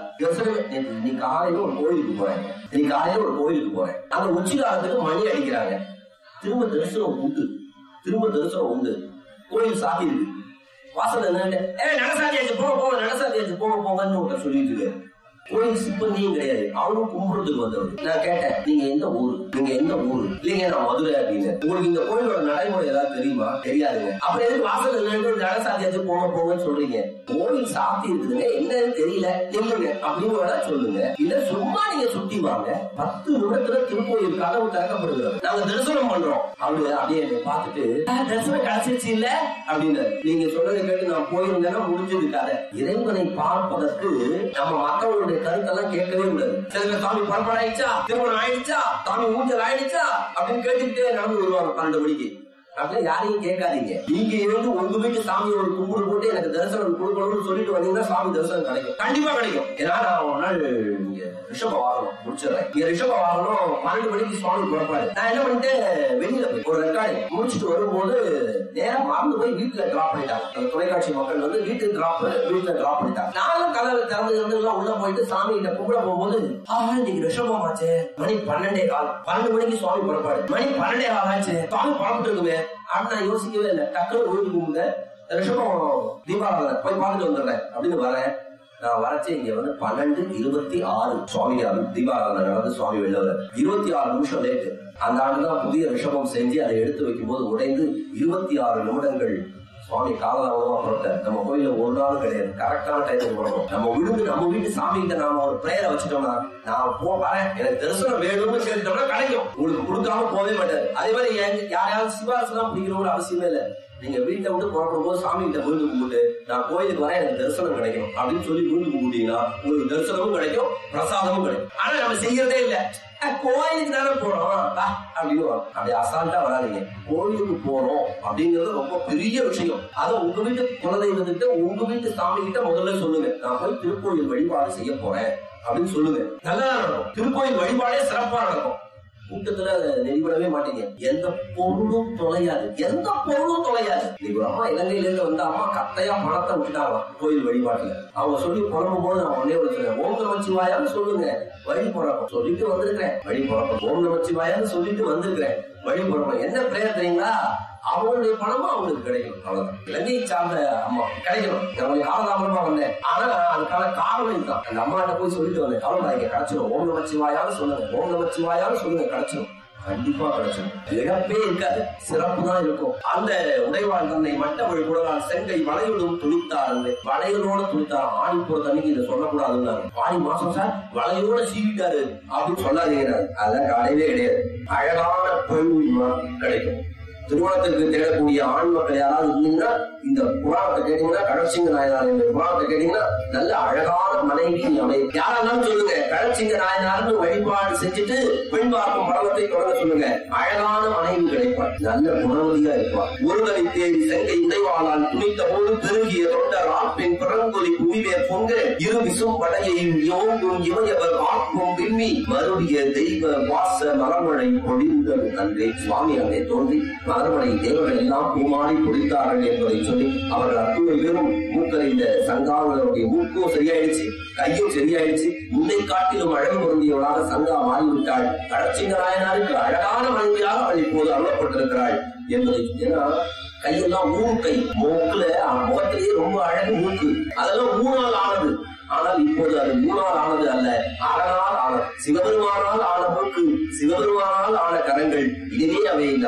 நீ காலையில ஒரு கோயிலுக்கு போறேன், நீ காலையில ஒரு கோயிலுக்கு போறேன், அங்க உச்சி காலத்துக்கு மணி அடிக்கிறாங்க, திரும்ப தரிசனம் உண்டு, திரும்ப தரிசனம் உண்டு, கோயில் சாத்தி இருக்கு, வாசல் நடசாத்தியாச்சு போக போக நடசாத்தியாச்சு போக போங்கன்னு ஒருத்தர் சொல்லிட்டு இருக்கு. கோயில் சிப்பந்தியும் கிடையாது, அவனும் கும்பிடுறதுக்கு வந்தவர். நான் கேட்டேன், நீங்க எந்த ஊரு, நீங்க எந்த ஊரு, இல்லைங்க நான் மதுரை அப்படின்னு. உங்களுக்கு இந்த கோயிலோட நடைமுறை ஏதாவது தெரியுமா, தெரியாதுங்க. அப்புறம் எதுக்கு வாசல் நடசாத்தியாச்சு போங்க போங்கன்னு சொல்றீங்க, கோயில் சாத்தி இருக்குதுங்க, என்னன்னு தெரியல, நில்லுங்க அப்படின்னு சொல்லுங்க, இல்ல சும்மா நீங்க சுத்தி வாங்க, பத்து நிமிடத்துல திருக்கோயில் கதவு திறக்கப்படுகிறது, நாங்க தரிசனம் பண்றோம். அவரு அப்படியே பார்த்துட்டு தரிசனம் கிடைச்சிருச்சு இல்ல அப்படின்னு. நீங்க சொன்னதை கேட்டு நான் போயிருந்தேன்னா முடிஞ்சது கதை. இறைவனை பார்ப்பதற்கு நம்ம மற்றவங்களுடைய கருத்தெல்லாம் கேட்கவே கூடாது. சில சாமி புறப்பாடு ஆயிடுச்சா, திருமணம் ஆயிடுச்சா, சாமி ஊஞ்சல் ஆயிடுச்சா அப்படின்னு கேட்டுக்கிட்டே நடந்து வருவாங்க பன்னெண்டு மணிக்கு. அப்படியே யாரையும் கேட்காதீங்க. நீங்க இருந்து உங்க வீட்டு சாமியோட கும்பிடு போட்டு எனக்கு தரிசனம் கொடுக்கணும்னு சொல்லிட்டு வந்தீங்கன்னா சாமி தரிசனம் கிடைக்கும், கண்டிப்பா கிடைக்கும். ஏன்னா நான் ஒரு நாள் இங்க ரிஷப வாகனம் முடிச்சிடறேன், இங்க ரிஷப வாகனம் பன்னெண்டு மணிக்கு சுவாமி புறப்பாடு. நான் என்ன பண்ணிட்டேன், வெளியில போய் ஒரு ரெக்கார்டிங் முடிச்சுட்டு வரும்போது நேரம் மறந்து போய் வீட்டுல டிராப் பண்ணிட்டாங்க. தொலைக்காட்சி மக்கள் வந்து வீட்டுக்கு டிராப் வீட்டுல டிராப் பண்ணிட்டாங்க. நானும் கதவை திறந்து இருந்து எல்லாம் உள்ள போயிட்டு சாமி கிட்ட கும்பிட போகும்போது ஆஹா இன்னைக்கு ரிஷபம் ஆச்சு, மணி பன்னெண்டே கால், பன்னெண்டு மணிக்கு சுவாமி புறப்பாடு, மணி பன்னெண்டே கால் ஆச்சு, சுவாமி புறப்பட்டு இருக்குமே அப்படின்னு நான் யோசிக்கவே இல்லை. டக்குனு ஓய்வு கும்பிட்டு ரிஷபம் தீபாவளி போய் பார்த்துட்டு வந்துடுறேன் அப்படின்னு வரேன். நான் வரச்சே இங்க வந்து பன்னெண்டு இருபத்தி ஆறு சுவாமி தீபாவளி நடந்து சுவாமி வெளில இருபத்தி ஆறு நிமிஷம் லேட்டு. அந்த ஆண்டுதான் புதிய ரிஷபம் செஞ்சு அதை எடுத்து வைக்கும் போது உடைந்து இருபத்தி ஆறு நிமிடங்கள் சுவாமி காலதாமதமா புறப்பட்டார். நம்ம கோயில ஒரு நாள் கிடையாது, கரெக்டான டைத்துக்கு போறோம். நம்ம விழுந்து நம்ம வீட்டு சாமி கிட்ட நாம ஒரு பிரேயரை வச்சுட்டோம்னா, நான் போ வரேன் எனக்கு தரிசனம் வேணும்னு கேட்டுட்டோம்னா கிடைக்கும், உங்களுக்கு கொடுக்காம போவே மாட்டாரு. அதே மாதிரி யாரையாவது சிபாரிசு தான் பிடிக்கணும்னு அவசியமே இல்லை. நீங்க வீட்டை விட்டு புறப்படும் போது சாமி கிட்ட விழுந்து கும்பிட்டு நான் கோயிலுக்கு வரேன் எனக்கு தரிசனம் கிடைக்கும் அப்படின்னு சொல்லி விழுந்து கும்பிட்டீங்கன்னா உங்களுக்கு தரிசனமும் கிடைக்கும், பிரசாதமும் கிடைக்கும். ஆனா நம்ம செய்யறதே இல்லை, கோயிலுக்கு தானே போறோம் அப்படின்னு அப்படி அசால்ட்டா வராதிங்க. கோயிலுக்கு போறோம் அப்படிங்கிறது ரொம்ப பெரிய விஷயம். அதை உங்க வீட்டு குலதெய்வத்துக்கிட்ட உங்க வீட்டு சாமி கிட்ட முதல்ல சொல்லுங்க, நான் போய் திருக்கோயில் வழிபாடு செய்ய போறேன் அப்படின்னு சொல்லுங்க. நல்லா நடக்கும், திருக்கோயில் வழிபாடே சிறப்பா நடக்கும். கூட்டத்துல நெறிபடவே மாட்டீங்க, எந்த பொருளும் தொலையாது, எந்த பொருளும் தொலையாது. இன்னைக்கு அம்மா இலங்கையில இருந்து வந்த அம்மா கட்டையா பணத்தை விட்டுட்டாங்க கோயில் வழிபாட்டுல. அவங்க சொல்லி புறம்பும் போது நான் ஒன்னே வச்சுருக்கேன், ஓம் நமச்சிவாயான்னு சொல்லுங்க வழி போறப்ப சொல்லிட்டு வந்திருக்கிறேன், வழி போறப்ப ஓம் நமச்சிவாயான்னு சொல்லிட்டு வந்திருக்கிறேன், வழி போறப்ப என்ன பிரேயர் தெரியுங்களா, அவங்களுடைய பணமும் அவங்களுக்கு கிடைக்கும். அவ்வளவுதான். இலங்கையை சார்ந்த அம்மா கிடைக்கணும். நம்மளுடைய காலதாமதமா வந்தேன், ஆனா அதுக்கான காரணம் இதுதான். அந்த அம்மா கிட்ட போய் சொல்லிட்டு வந்தேன், கவலை இங்க கிடைச்சிடும், ஓம் நமச்சிவாயான்னு சொல்லுங்க, ஓம் நமச்சிவாயான்னு சொல்லுங்க, கிடைச்சிடும், கண்டிப்பா கிடைச்சிடும், இழப்பே இருக்காது, சிறப்பு தான் இருக்கும். அந்த உடைவாள் தன்னை மட்டவழி கூடலாம் செங்கை வளையோடும் துணித்தார், வளையலோட துணித்தார். ஆடி போற தண்ணிக்கு இதை சொல்லக்கூடாதுன்னு, ஆடி மாசம் சார் வளையோட சீவிட்டாரு அப்படின்னு சொல்லாதீங்க, அதெல்லாம் கிடையவே கிடையாது. அழகான பெண் கிடைக்கும். திருமணத்திற்கு தேடக்கூடிய ஆண் மக்கள் யாராவது இருந்தீங்கன்னா இந்த புராணத்தை கேட்டீங்கன்னா, கடற்சிங்க நாயனார் இந்த புராணத்தை கேட்டீங்கன்னா நல்ல அழகான மனைவி அமையும். யாரெல்லாம் சொல்லுங்க, கடற்சிங்க நாயனார்னு வழிபாடு செஞ்சுட்டு பெண் பார்க்கும் படலத்தை தொடங்க சொல்லுங்க, அழகான மனைவி கிடைப்பார், நல்ல குணவதியா இருப்பார். ஒருவரை தேடி செங்கை உடைவாளால் துணித்த போது பெருகிய தொண்டர் ஆட்பெண் பிறங்கொலி புவிவேர் பொங்க இரு விசும் படையையும் யோங்கும் இமையவர் ஆக்கும் விம்மி மறுடிய தெய்வ வாச மரமழை பொழிந்தது அன்றே. சுவாமி அங்கே தோன்றி மறுமலை தேவர்கள் எல்லாம் பூமாடி பொழித்தார்கள் என்பதை சொல்லி அவர்கள் அத்துணை பேரும் மூக்கறிந்த சங்காவுடைய மூக்கும் சரியாயிடுச்சு, கையும் சரியாயிடுச்சு, முன்னை காட்டிலும் அழகு பொருந்தியவளாக சங்கா மாறிவிட்டாள். கடற்சிங்க நாயனாருக்கு அழகான மனைவியாக அவள் இப்போது அருளப்பட்டிருக்கிறாள் என்பதை. ஏன்னா கையெல்லாம் ஊக்கை, மூக்குல முகத்திலேயே ரொம்ப அழகு மூக்கு, அதெல்லாம் மூணால் ஆனது. ஆனால் இப்போது அது மூணால் ஆனது அல்ல, அரணால் ஆனது. சிவபெருமானால் ஆன மூக்கு, சிவபெருமானால் ஆன கரங்கள், இதுவே அவை இந்த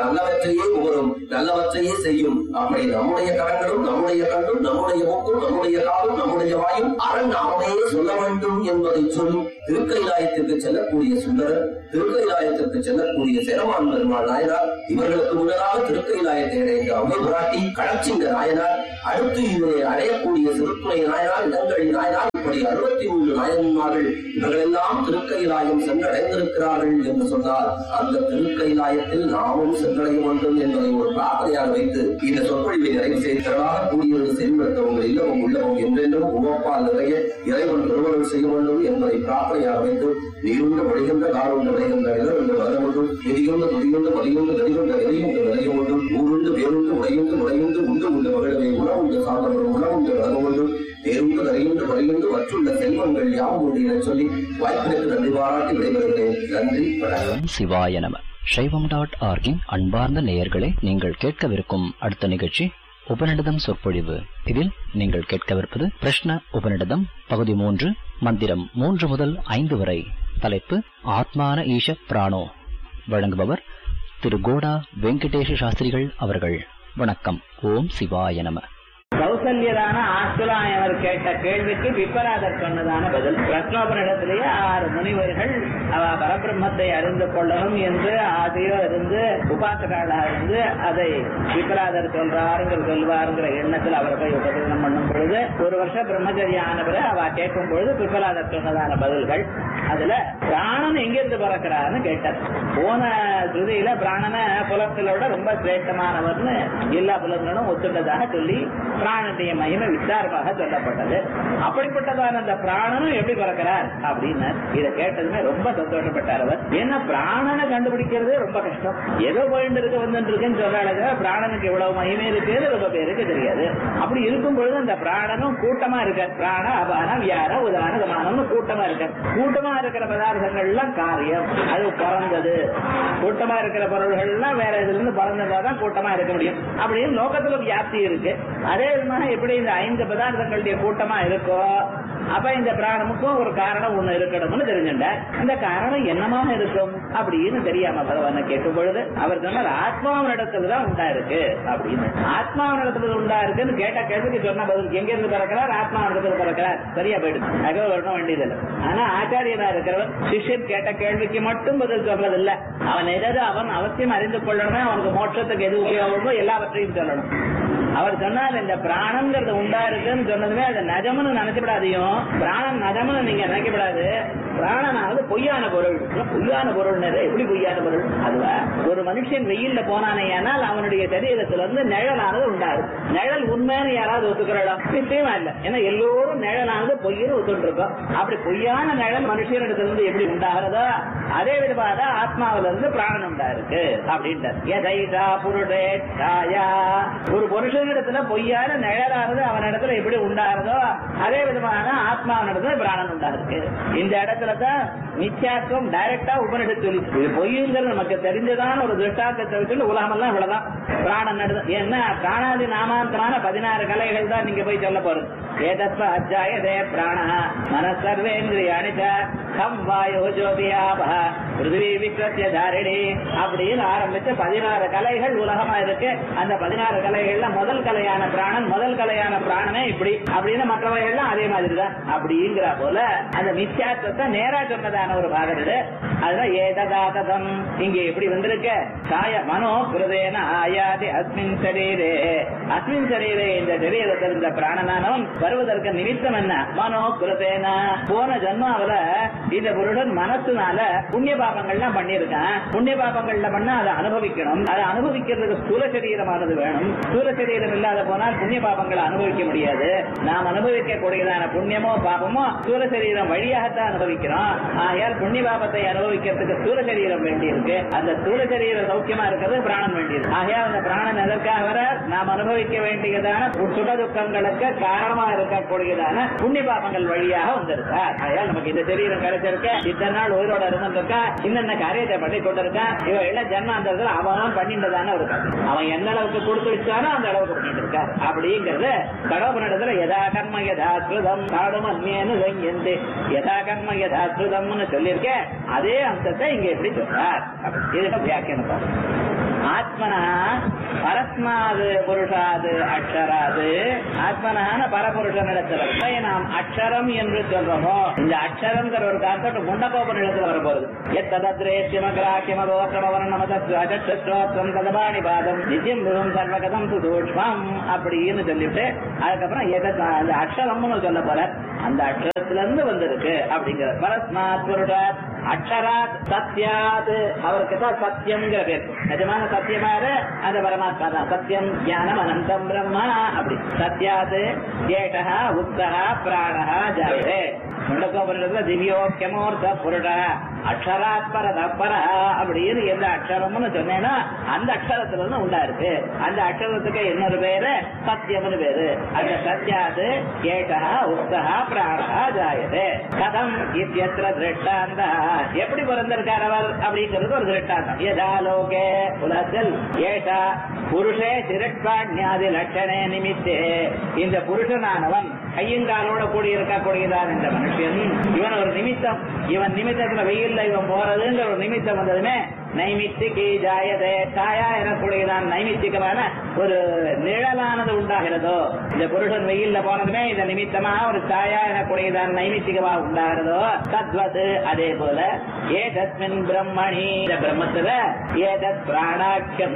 நல்லவற்றையே உவரும், நல்லவற்றையே செய்யும். அப்படி நம்முடைய கரங்களும் நம்முடைய கண்ணும் நம்முடைய மூக்கும் நம்முடைய காலும் நம்முடைய வாயும் அரண் நாமே சொல்ல வேண்டும் என்பதை சொல்லி திருக்கைலாயத்திற்கு செல்லக்கூடிய சுந்தரர், திருக்கைலாயத்திற்கு செல்லக்கூடிய சேரமான் பெருமாள் நாயனார், இவர்களுக்கு முன்னதாக திருக்கைலாயத்தை அடைந்த அம்மை பிராட்டி கடச்சிங்க நாயனார், அடுத்து இவரை அடையக்கூடிய திருத்துணை நாயனார், இடங்கழி நாயனார், இப்படி அறுபத்தி மூன்று நாயன்மார்கள் இவர்களெல்லாம் திருக்கைலாயம் சென்றடைந்திருக்கிறார்கள் என்று சொன்னால் அந்த திருக்கைலாயத்தில் நாமும் சென்றடைய வேண்டும் என்பதை ஒரு பிரார்த்தனையாக வைத்து இந்த சொற்பொழிவை நிறைவு செய்ததாக கூடியது செயல்படுத்தவங்க இல்லவும் உள்ளவும் என்றென்றும் உமப்பால் நிறைய இறைவன் திருமணம் செய்ய வேண்டும் என்பதை பிரார்த்தனையாக வைத்து நீருண்டு வழிகின்ற காருண்டு விளைகின்ற இளவென்று வரமுண்டும் எரியுண்டு துடியுண்டு மதியுண்டு நெறியுண்ட எரியுண்டு விளையுண்டும் ஊருண்டு வேறுண்டு உடையுண்டு முறையுண்டு உண்டு உண்டு மகிழவை உணவுண்டு சாதனம் உணவுண்டு வரமுண்டும் தேர்ந்து தரையுண்டு வரையுண்டு மற்றுள்ள செல்வங்கள் யாவும் உண்டு என சொல்லி வாய்ப்பிற்கு நன்றி பாராட்டி விடைபெறுகிறேன். நன்றி. சிவாய நம. சைவம் டாட் ஆர்கின் அன்பார்ந்த நேயர்களே, நீங்கள் கேட்கவிருக்கும் அடுத்த நிகழ்ச்சி உபநிடதம் சொற்பொழிவு. இதில் நீங்கள் கேட்கவிருப்பது பிரஷ்ன உபநிடதம் பகுதி மூன்று, மந்திரம் மூன்று முதல் ஐந்து வரை. தலைப்பு ஆத்மான ஈஷ பிராணோ. வழங்குபவர் திரு கோடா வெங்கடேஷ சாஸ்திரிகள் அவர்கள். வணக்கம். ஓம் சிவாய நம. கௌசல்யரான ஆஸ்துலாயனர் கேட்ட கேள்விக்கு விப்பராதர் சொன்னதான பதில். பிரஷ்னோபனிடத்திலேயே ஆறு முனிவர்கள் அவ பரபிரம்மத்தை அறிந்து கொள்ளணும் என்று ஆசையோ இருந்து உபாசகாளாக இருந்து அதை விப்பராதர் சொல்றாருங்கிற சொல்வாருங்கிற எண்ணத்தில் அவர் போய் உபதேசம் பண்ணும் பொழுது ஒரு வருஷம் பிரம்மச்சரிய ஆன பிறகு அவ கேட்கும் பொழுது விப்பராதர் சொன்னதான பதில்கள். அதுல பிராணன் எங்கிருந்து பிறக்கிறான்னு கேட்டார். போன ஸ்ருதியில பிராணனை புலத்திலோட ரொம்ப சிரேஷ்டமானவர்னு எல்லா புலங்களும் ஒத்துட்டதாக சொல்லி பிராணனுடைய மகிமை விசாரமாக சொல்லப்பட்டது. அப்படிப்பட்டதான அந்த பிராணனும் எப்படி பிறக்கிறார் அப்படின்னு இதை கேட்டதுமே ரொம்ப சந்தோஷப்பட்டார் அவர். ஏன்னா பிராணனை கண்டுபிடிக்கிறது ரொம்ப கஷ்டம். ஏதோ போயிட்டு இருக்க வந்துட்டு இருக்குன்னு சொல்றாங்க. பிராணனுக்கு இவ்வளவு மகிமை இருக்குன்னு ரொம்ப பேருக்கு தெரியாது. அப்படி இருக்கும் பொழுது அந்த பிராணனும் கூட்டமா இருக்க, பிராண அபான வியார உதான சமானம்னு கூட்டமா இருக்க. கூட்டமா இருக்கிற பதார்த்தங்கள்லாம் காரியம், அது பிறந்தது. கூட்டமா இருக்கிற பொருள்கள் எல்லாம் வேற இதுல இருந்து பிறந்ததான் கூட்டமா இருக்க முடியும். அப்படின்னு லோகத்துல வியாப்தி இருக்கு. அதே விதமாக எப்படி இந்த ஐந்து பதார்த்தங்களுடைய கூட்டமா இருக்கோ அப்ப இந்த பிராணமுக்கும் ஒரு காரணம் ஒண்ணு இருக்கணும்னு தெரிஞ்சுட்ட. அந்த காரணம் என்னமாக இருக்கும் அப்படின்னு தெரியாம பகவான கேட்கும் பொழுது அவர் சொன்னார் ஆத்மாவினிடத்துலதான் உண்டா இருக்கு அப்படின்னு. ஆத்மாவினிடத்துல உண்டா இருக்குன்னு கேட்ட கேள்விக்கு சொன்ன பதில் எங்க இருந்து பிறக்கிறார், ஆத்மாவினிடத்துல பிறக்கிறார். சரியா போயிடுது, அக வரணும் வேண்டியதில்லை. ஆனா ஆச்சாரியனா இருக்கிறவன் சிஷ்யன் கேட்ட கேள்விக்கு மட்டும் பதில் சொல்றதில்லை. அவன் எதாவது அவன் அவசியம் அறிந்து கொள்ளணுமே, அவனுக்கு மோட்சத்துக்கு எது உபயோகமோ எல்லாவற்றையும் சொல்லணும். அவர் சொன்னால் இந்த பிராணங்கிறது உண்டா இருக்குன்னு சொன்னதுமே அது நஜம்னு நினைக்கப்படாதையும், பிராணன் நஜம்னு நீங்க நினைக்கப்படாது. பிராணனாவது பொய்யான பொருள். பொய்யான பொருள் எப்படி பொய்யான பொருள்? அதுவா ஒரு மனுஷன் வெயில்ல போனானே ஆனால் அவனுடைய சரீரத்துல இருந்து நிழலானது உண்டாரு. நிழல் உண்மையான யாராவது ஒத்துக்கிறா? நிச்சயமா இல்ல. ஏன்னா எல்லோரும் நிழலானது பொய்யன்னு ஒத்துட்டு இருக்கோம். அப்படி பொய்யான நிழல் மனுஷனிடத்துல இருந்து எப்படி உண்டாகிறதோ அதே விதமாக ஆத்மாவில இருந்து பிராணன் உண்டா இருக்கு அப்படின்ட்டார். ஒரு புருஷனிடத்துல பொய்யான நிழலானது அவனிடத்துல எப்படி உண்டாகிறதோ அதே விதமான ஆத்மாவினிடத்துல பிராணன் உண்டா இருக்கு. இந்த இடத்துல தான் நிச்சயாக்கம் டைரக்டா உபனிடத்து சொல்லி இது பொய்யுங்கிறது நமக்கு தெரிஞ்சதான ஒரு திருஷ்டாக்கத்தை வச்சு உலகமெல்லாம் இவ்வளவுதான் பிராணன் நடந்தது. ஏன்னா பிராணாதி நாமாந்தரான பதினாறு கலைகள் தான் நீங்க போய் சொல்ல போறது. ஏதத்வ அஜாயதே பிராண மனசர்வேந்திரியாணி கம் வாயோ ஜோதியாப பிருத்திவி விக்ரத்ய தாரிணி அப்படின்னு ஆரம்பிச்சு பதினாறு கலைகள் உலகமா இருக்கு. அந்த பதினாறு கலைகள்ல முதல் கலையான பிராணன், முதல் கலையான பிராணனே இப்படி அப்படின்னு மற்றவைகள்லாம் அதே மாதிரி தான் அப்படிங்கிற போல அந்த மித்யாத்வத்தை நேரா சொன்னதான ஒரு பாகம் இது. அதுதான் ஏததாதம் இங்க எப்படி வந்திருக்க காய மனோ கிருதேன ஆயாதி அஸ்மின் சரீரே. அஸ்மின் சரீரே இந்த சரீரத்தில் இந்த பிராணனானவன் வருவதற்கு நிமித்தம் என்ன? மனோ கிருதேன போன ஜன்மாவில இந்த புருடன் மனசுனால புண்ணிய பாபங்கள்லாம் பண்ணிருக்கான். புண்ணிய பாபங்கள்ல பண்ணா அதை அனுபவிக்கணும். அதை அனுபவிக்கிறதுக்கு ஸ்தூல சரீரமானது வேணும். ஸ்தூல சரீரம் இல்லாத போனால் புண்ணிய பாபங்களை அனுபவிக்க முடியாது. நாம் அனுபவிக்க கூடியதான புண்ணியமோ பாபமோ ஸ்தூல சரீரம் வழியாகத்தான் அனுபவிக்கிறோம். ஆகையால் புண்ணிய பாபத்தை அனுபவிக்கிறதுக்கு ஸ்தூல சரீரம் வேண்டி இருக்கு. அந்த ஸ்தூல சரீரம் சௌக்கியமா இருக்கிறது பிராணன் வேண்டியிருக்கு. ஆகையால் அந்த பிராணன் எதற்காக வர நாம் அனுபவிக்க வேண்டியதான சுக துக்கங்களுக்கு காரணமா இருக்கக்கூடியதான புண்ணிய பாபங்கள் வழியாக வந்திருக்கார். ஆகையால் நமக்கு இந்த சரீரம் கிடைச்சிருக்க, இத்தனை நாள் உயிரோட இருந்திருக்கா, இன்னென்ன காரியத்தை பண்ணி கொண்டிருக்கான். இவன் எல்லாம் ஜன்மாந்தரத்தில் அவன் பண்ணிட்டதான ஒரு காரியம். அவன் எந்த அளவுக்கு கொடுத்து வச்சானோ அந்த அளவுக்கு பண்ணிட்டு இருக்கார். அப்படிங்கிறது கடவுளிடத்துல யதா கர்ம யதா ஸ்ருதம் காடும் அந்நியனு எந்த யதா கர்ம யதா ஸ்ருதம்னு சொல்லியிருக்க அதே அம்சத்தை இங்க எப்படி சொல்றார். இதுக்கு வியாக்கியானம் பாருங்க. ஆத்மனா பரஸ்மாது புருஷாது அக்ஷராது ஆத்மனான பரபுருஷனிடத்துல நாம் அக்ஷரம் என்று சொல்றோமோ இந்த அக்ஷரம்ங்கிற ஒரு கான்செப்ட் முண்டகோபன் இடத்துல வரப்போகுது அப்படின்னு சொல்லிட்டு அதுக்கப்புறம் அந்த அக்ஷரம்னு சொல்ல போற அந்த அக்ஷரத்துல இருந்து வந்திருக்கு அப்படிங்கிற பரஸ்மாத் புருஷாத் அக்ஷராத் சத்யாத் அவருக்கு தான் சத்தியம்ங்கிற பேர். நிஜமான சத்தியமாரு அந்த பரமாத்மா தான். சத்தியம் ஞானம் அனந்தம் பிரம்மா அப்படி சத்யாத் ஏஷா உக்தஹா பிராணஹா ஜாயதே முண்டகோபனிடத்துல திவ்யோக்கியமூர்த்த புருஷ அக்ஷராத் பரத பர அப்படின்னு எந்த அக்ஷரம்னு சொன்னேன்னா அந்த அக்ஷரத்துல இருந்து உண்டா இருக்கு. அந்த அக்ஷரத்துக்கு இன்னொரு பேரு சத்தியம்னு பேரு. அந்த சத்யாது ஏஷா உக்தஹா பிராணஹா ஜாயதே கதம் இத்யத்ர திருஷ்டாந்த எப்படி பிறந்திருக்கார் அவர் அப்படிங்கிறது ஒரு திருஷ்டாந்தம். யதா லோகே உலகத்தில் ஏஷா புருஷே திருஷ்டாண்யாதி லட்சணே நிமித்தே இந்த புருஷனானவன் கையங்காலோட கூடி இருக்கக்கூடியதான் இந்த மனுஷன். இவன் ஒரு நிமித்தம். இவன் நிமித்தத்துல வெயில்ல இவன் போறதுங்கிற ஒரு நிமித்தம் வந்ததுமே நைமித்திகி ஜாயதே சாயா எனக்கூடியதான் நைமித்திகமான ஒரு நிழலானது உண்டாகிறதோ. இந்த புருஷன் வெயில்ல போனதுமே இந்த நிமித்தமா ஒரு சாயா எனக்கூடியதான் நைமித்திகமா உண்டாகிறதோ தத்வது அதே போல ஏதஸ்மின் பிரம்மணி இந்த பிரம்மத்துல ஏதத் பிராணாக்கியம்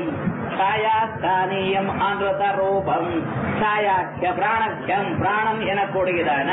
சாயாஸ்தானியம் ஆந்திரத ரூபம் சாயாக்கிய பிராணக்கியம் பிராணம் எனக்கூடியதான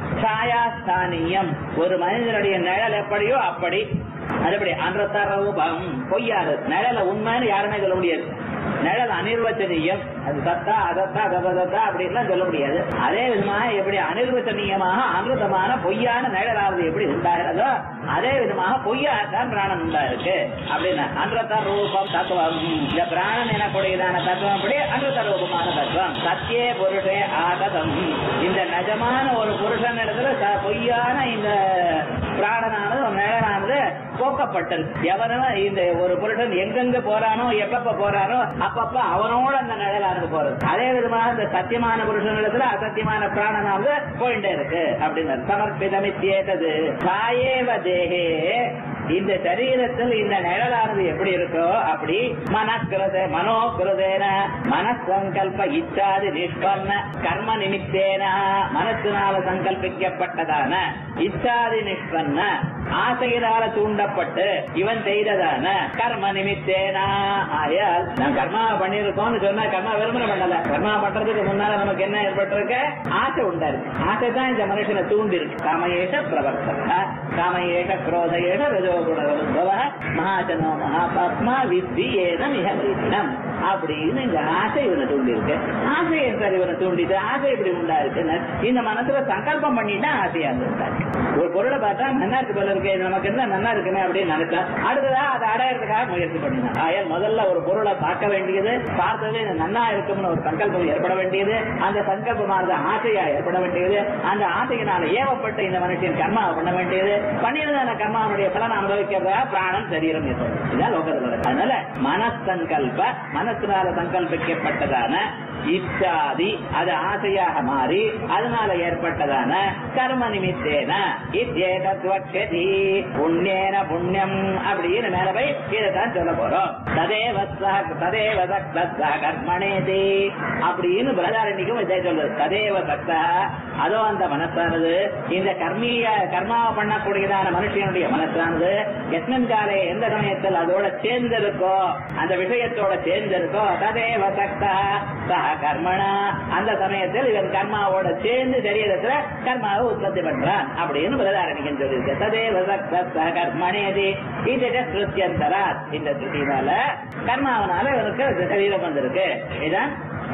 சாயாஸ்தானியம் ஒரு மனிதனுடைய நிழல் எப்படியோ அப்படி அதுபடி அன்றத ரூபம் பொய்யாது. நிழல உண்மைன்னு யாருமே சொல்ல முடியாது. நிழல் அனிர்வச்சனீயம். அது சத்தா அதத்தா கபதத்தா அப்படின்லாம் சொல்ல முடியாது. அதே விதமாக எப்படி அனிர்வச்சனீயமாக அனுதமான பொய்யான நிழலாவது எப்படி உண்டாகிறதோ அதே விதமாக பொய்யாத்தான் பிராணம் உண்டாயிருக்கு அப்படின்னா அன்றத ரூபம் தத்துவம். இந்த பிராணன் எனக்கூடியதான தத்துவம் அப்படி அன்றத ரூபமான தத்துவம். சத்தியே புருஷே ஆகதம் இந்த நிஜமான ஒரு புருஷன் இடத்துல பொய்யான இந்த பிராணனானது நிழலானது போக்கப்பட்டது. எவனும் இந்த ஒரு புருஷன் எங்கெங்க போறானோ எப்பப்ப போறானோ அப்பப்ப அவனோட அந்த நிழலானது போறது. அதே விதமாக இந்த சத்தியமான புருஷனிடத்துல அசத்தியமான பிராணனானது போயிட்டே இருக்கு அப்படின்னு சமர்ப்பிதமித்தேதது சாயேவ தேகே இந்த சரீரத்தில் இந்த நிழலானது எப்படி இருக்கோ அப்படி மனக்கிருத மனோகிருதேன மனசங்கல்ப இச்சாதி நிஷ்பன்ன கர்ம நிமித்தேன மனசினால சங்கல்பிக்கப்பட்டதான இச்சாதி நிஷ்பன்ன ஆசையினால தூண்டப்பட்டு இவன் செய்ததான கர்ம நிமித்தேனா ஆயால் நான் கர்மா பண்ணிருக்கோம்னு சொன்னா கர்மா விரும்புற பண்ணல. கர்மா பண்றதுக்கு முன்னால நமக்கு என்ன ஏற்பட்டிருக்க ஆசை உண்டாருக்கு. ஆசை தான் இந்த மனுஷனை தூண்டி இருக்கு. காமயேஷ பிரவர்த்தக காமயேஷ குரோதயேஷ ரஜோகுணவ மகாஜனோ மகாபாத்மா வித்தி ஏனம் மிக வைத்தினம் அப்படின்னு இந்த ஆசை இவனை தூண்டி இருக்கு. ஆசை சார் இவனை தூண்டிட்டு ஆசை இப்படி உண்டா இருக்குன்னு இந்த மனசுல சங்கல்பம் பண்ணிட்டா ஆசையா இருந்தாரு. ஒரு பொருளை பார்த்தா நல்லா இருக்கு போல இருக்கு நமக்கு என்ன நல்லா இருக்குமே அப்படின்னு நினைச்சா அடுத்ததா அதை அடையறதுக்காக முயற்சி பண்ணினான். ஆயால் முதல்ல ஒரு பொருளை பார்க்க வேண்டியது, பார்த்தது நல்லா இருக்கும்னு ஒரு சங்கல்பம் ஏற்பட வேண்டியது, அந்த சங்கல்பமானது ஆசையா ஏற்பட வேண்டியது, அந்த ஆசையினால ஏவப்பட்டு இந்த மனுஷன் கர்மா பண்ண வேண்டியது, பண்ணினதான கர்மாவுடைய பலன் அனுபவிக்கிறதா பிராணம் சரீரம் இதான் லோகத்தில். அதனால மனசங்கல்ப மனசினால சங்கல்பிக்கப்பட்டதான இச்சாதி அது ஆசையாக மாறி அதனால ஏற்பட்டதான கர்ம நிமித்தேன இத்யேதத்வக்ஷதி புண்ணியேன புண்ணியம் அப்படின்னு மேல போய் இதைத்தான் சொல்ல போறோம். ததேவ ததேவ சக்தா கர்மணேதி அப்படின்னு பிரதாரணிக்கும் இதை சொல்றது. ததேவ சக்தா அதோ அந்த மனசானது இந்த கர்மீய கர்மாவை பண்ணக்கூடியதான மனுஷனுடைய மனசானது எத்தனை காலே எந்த சமயத்தில் அதோட சேர்ந்திருக்கோ அந்த விஷயத்தோட சேர்ந்திருக்கோ ததேவ சக்தா சக கர்மனா அந்த சமயத்தில் இவன் கர்மாவோட சேர்ந்து சரீரத்துல கர்மாவை உற்பத்தி பண்றான் அப்படின்னு பிரதாரணிகன் சொல்லியிருக்கு. ததேவ சக்தா கர்மணேதி இது ஸ்ருத்தியந்தரா இந்த ஸ்ருதினால கர்மாவனால இவனுக்கு சரீரம் வந்திருக்கு. இதான்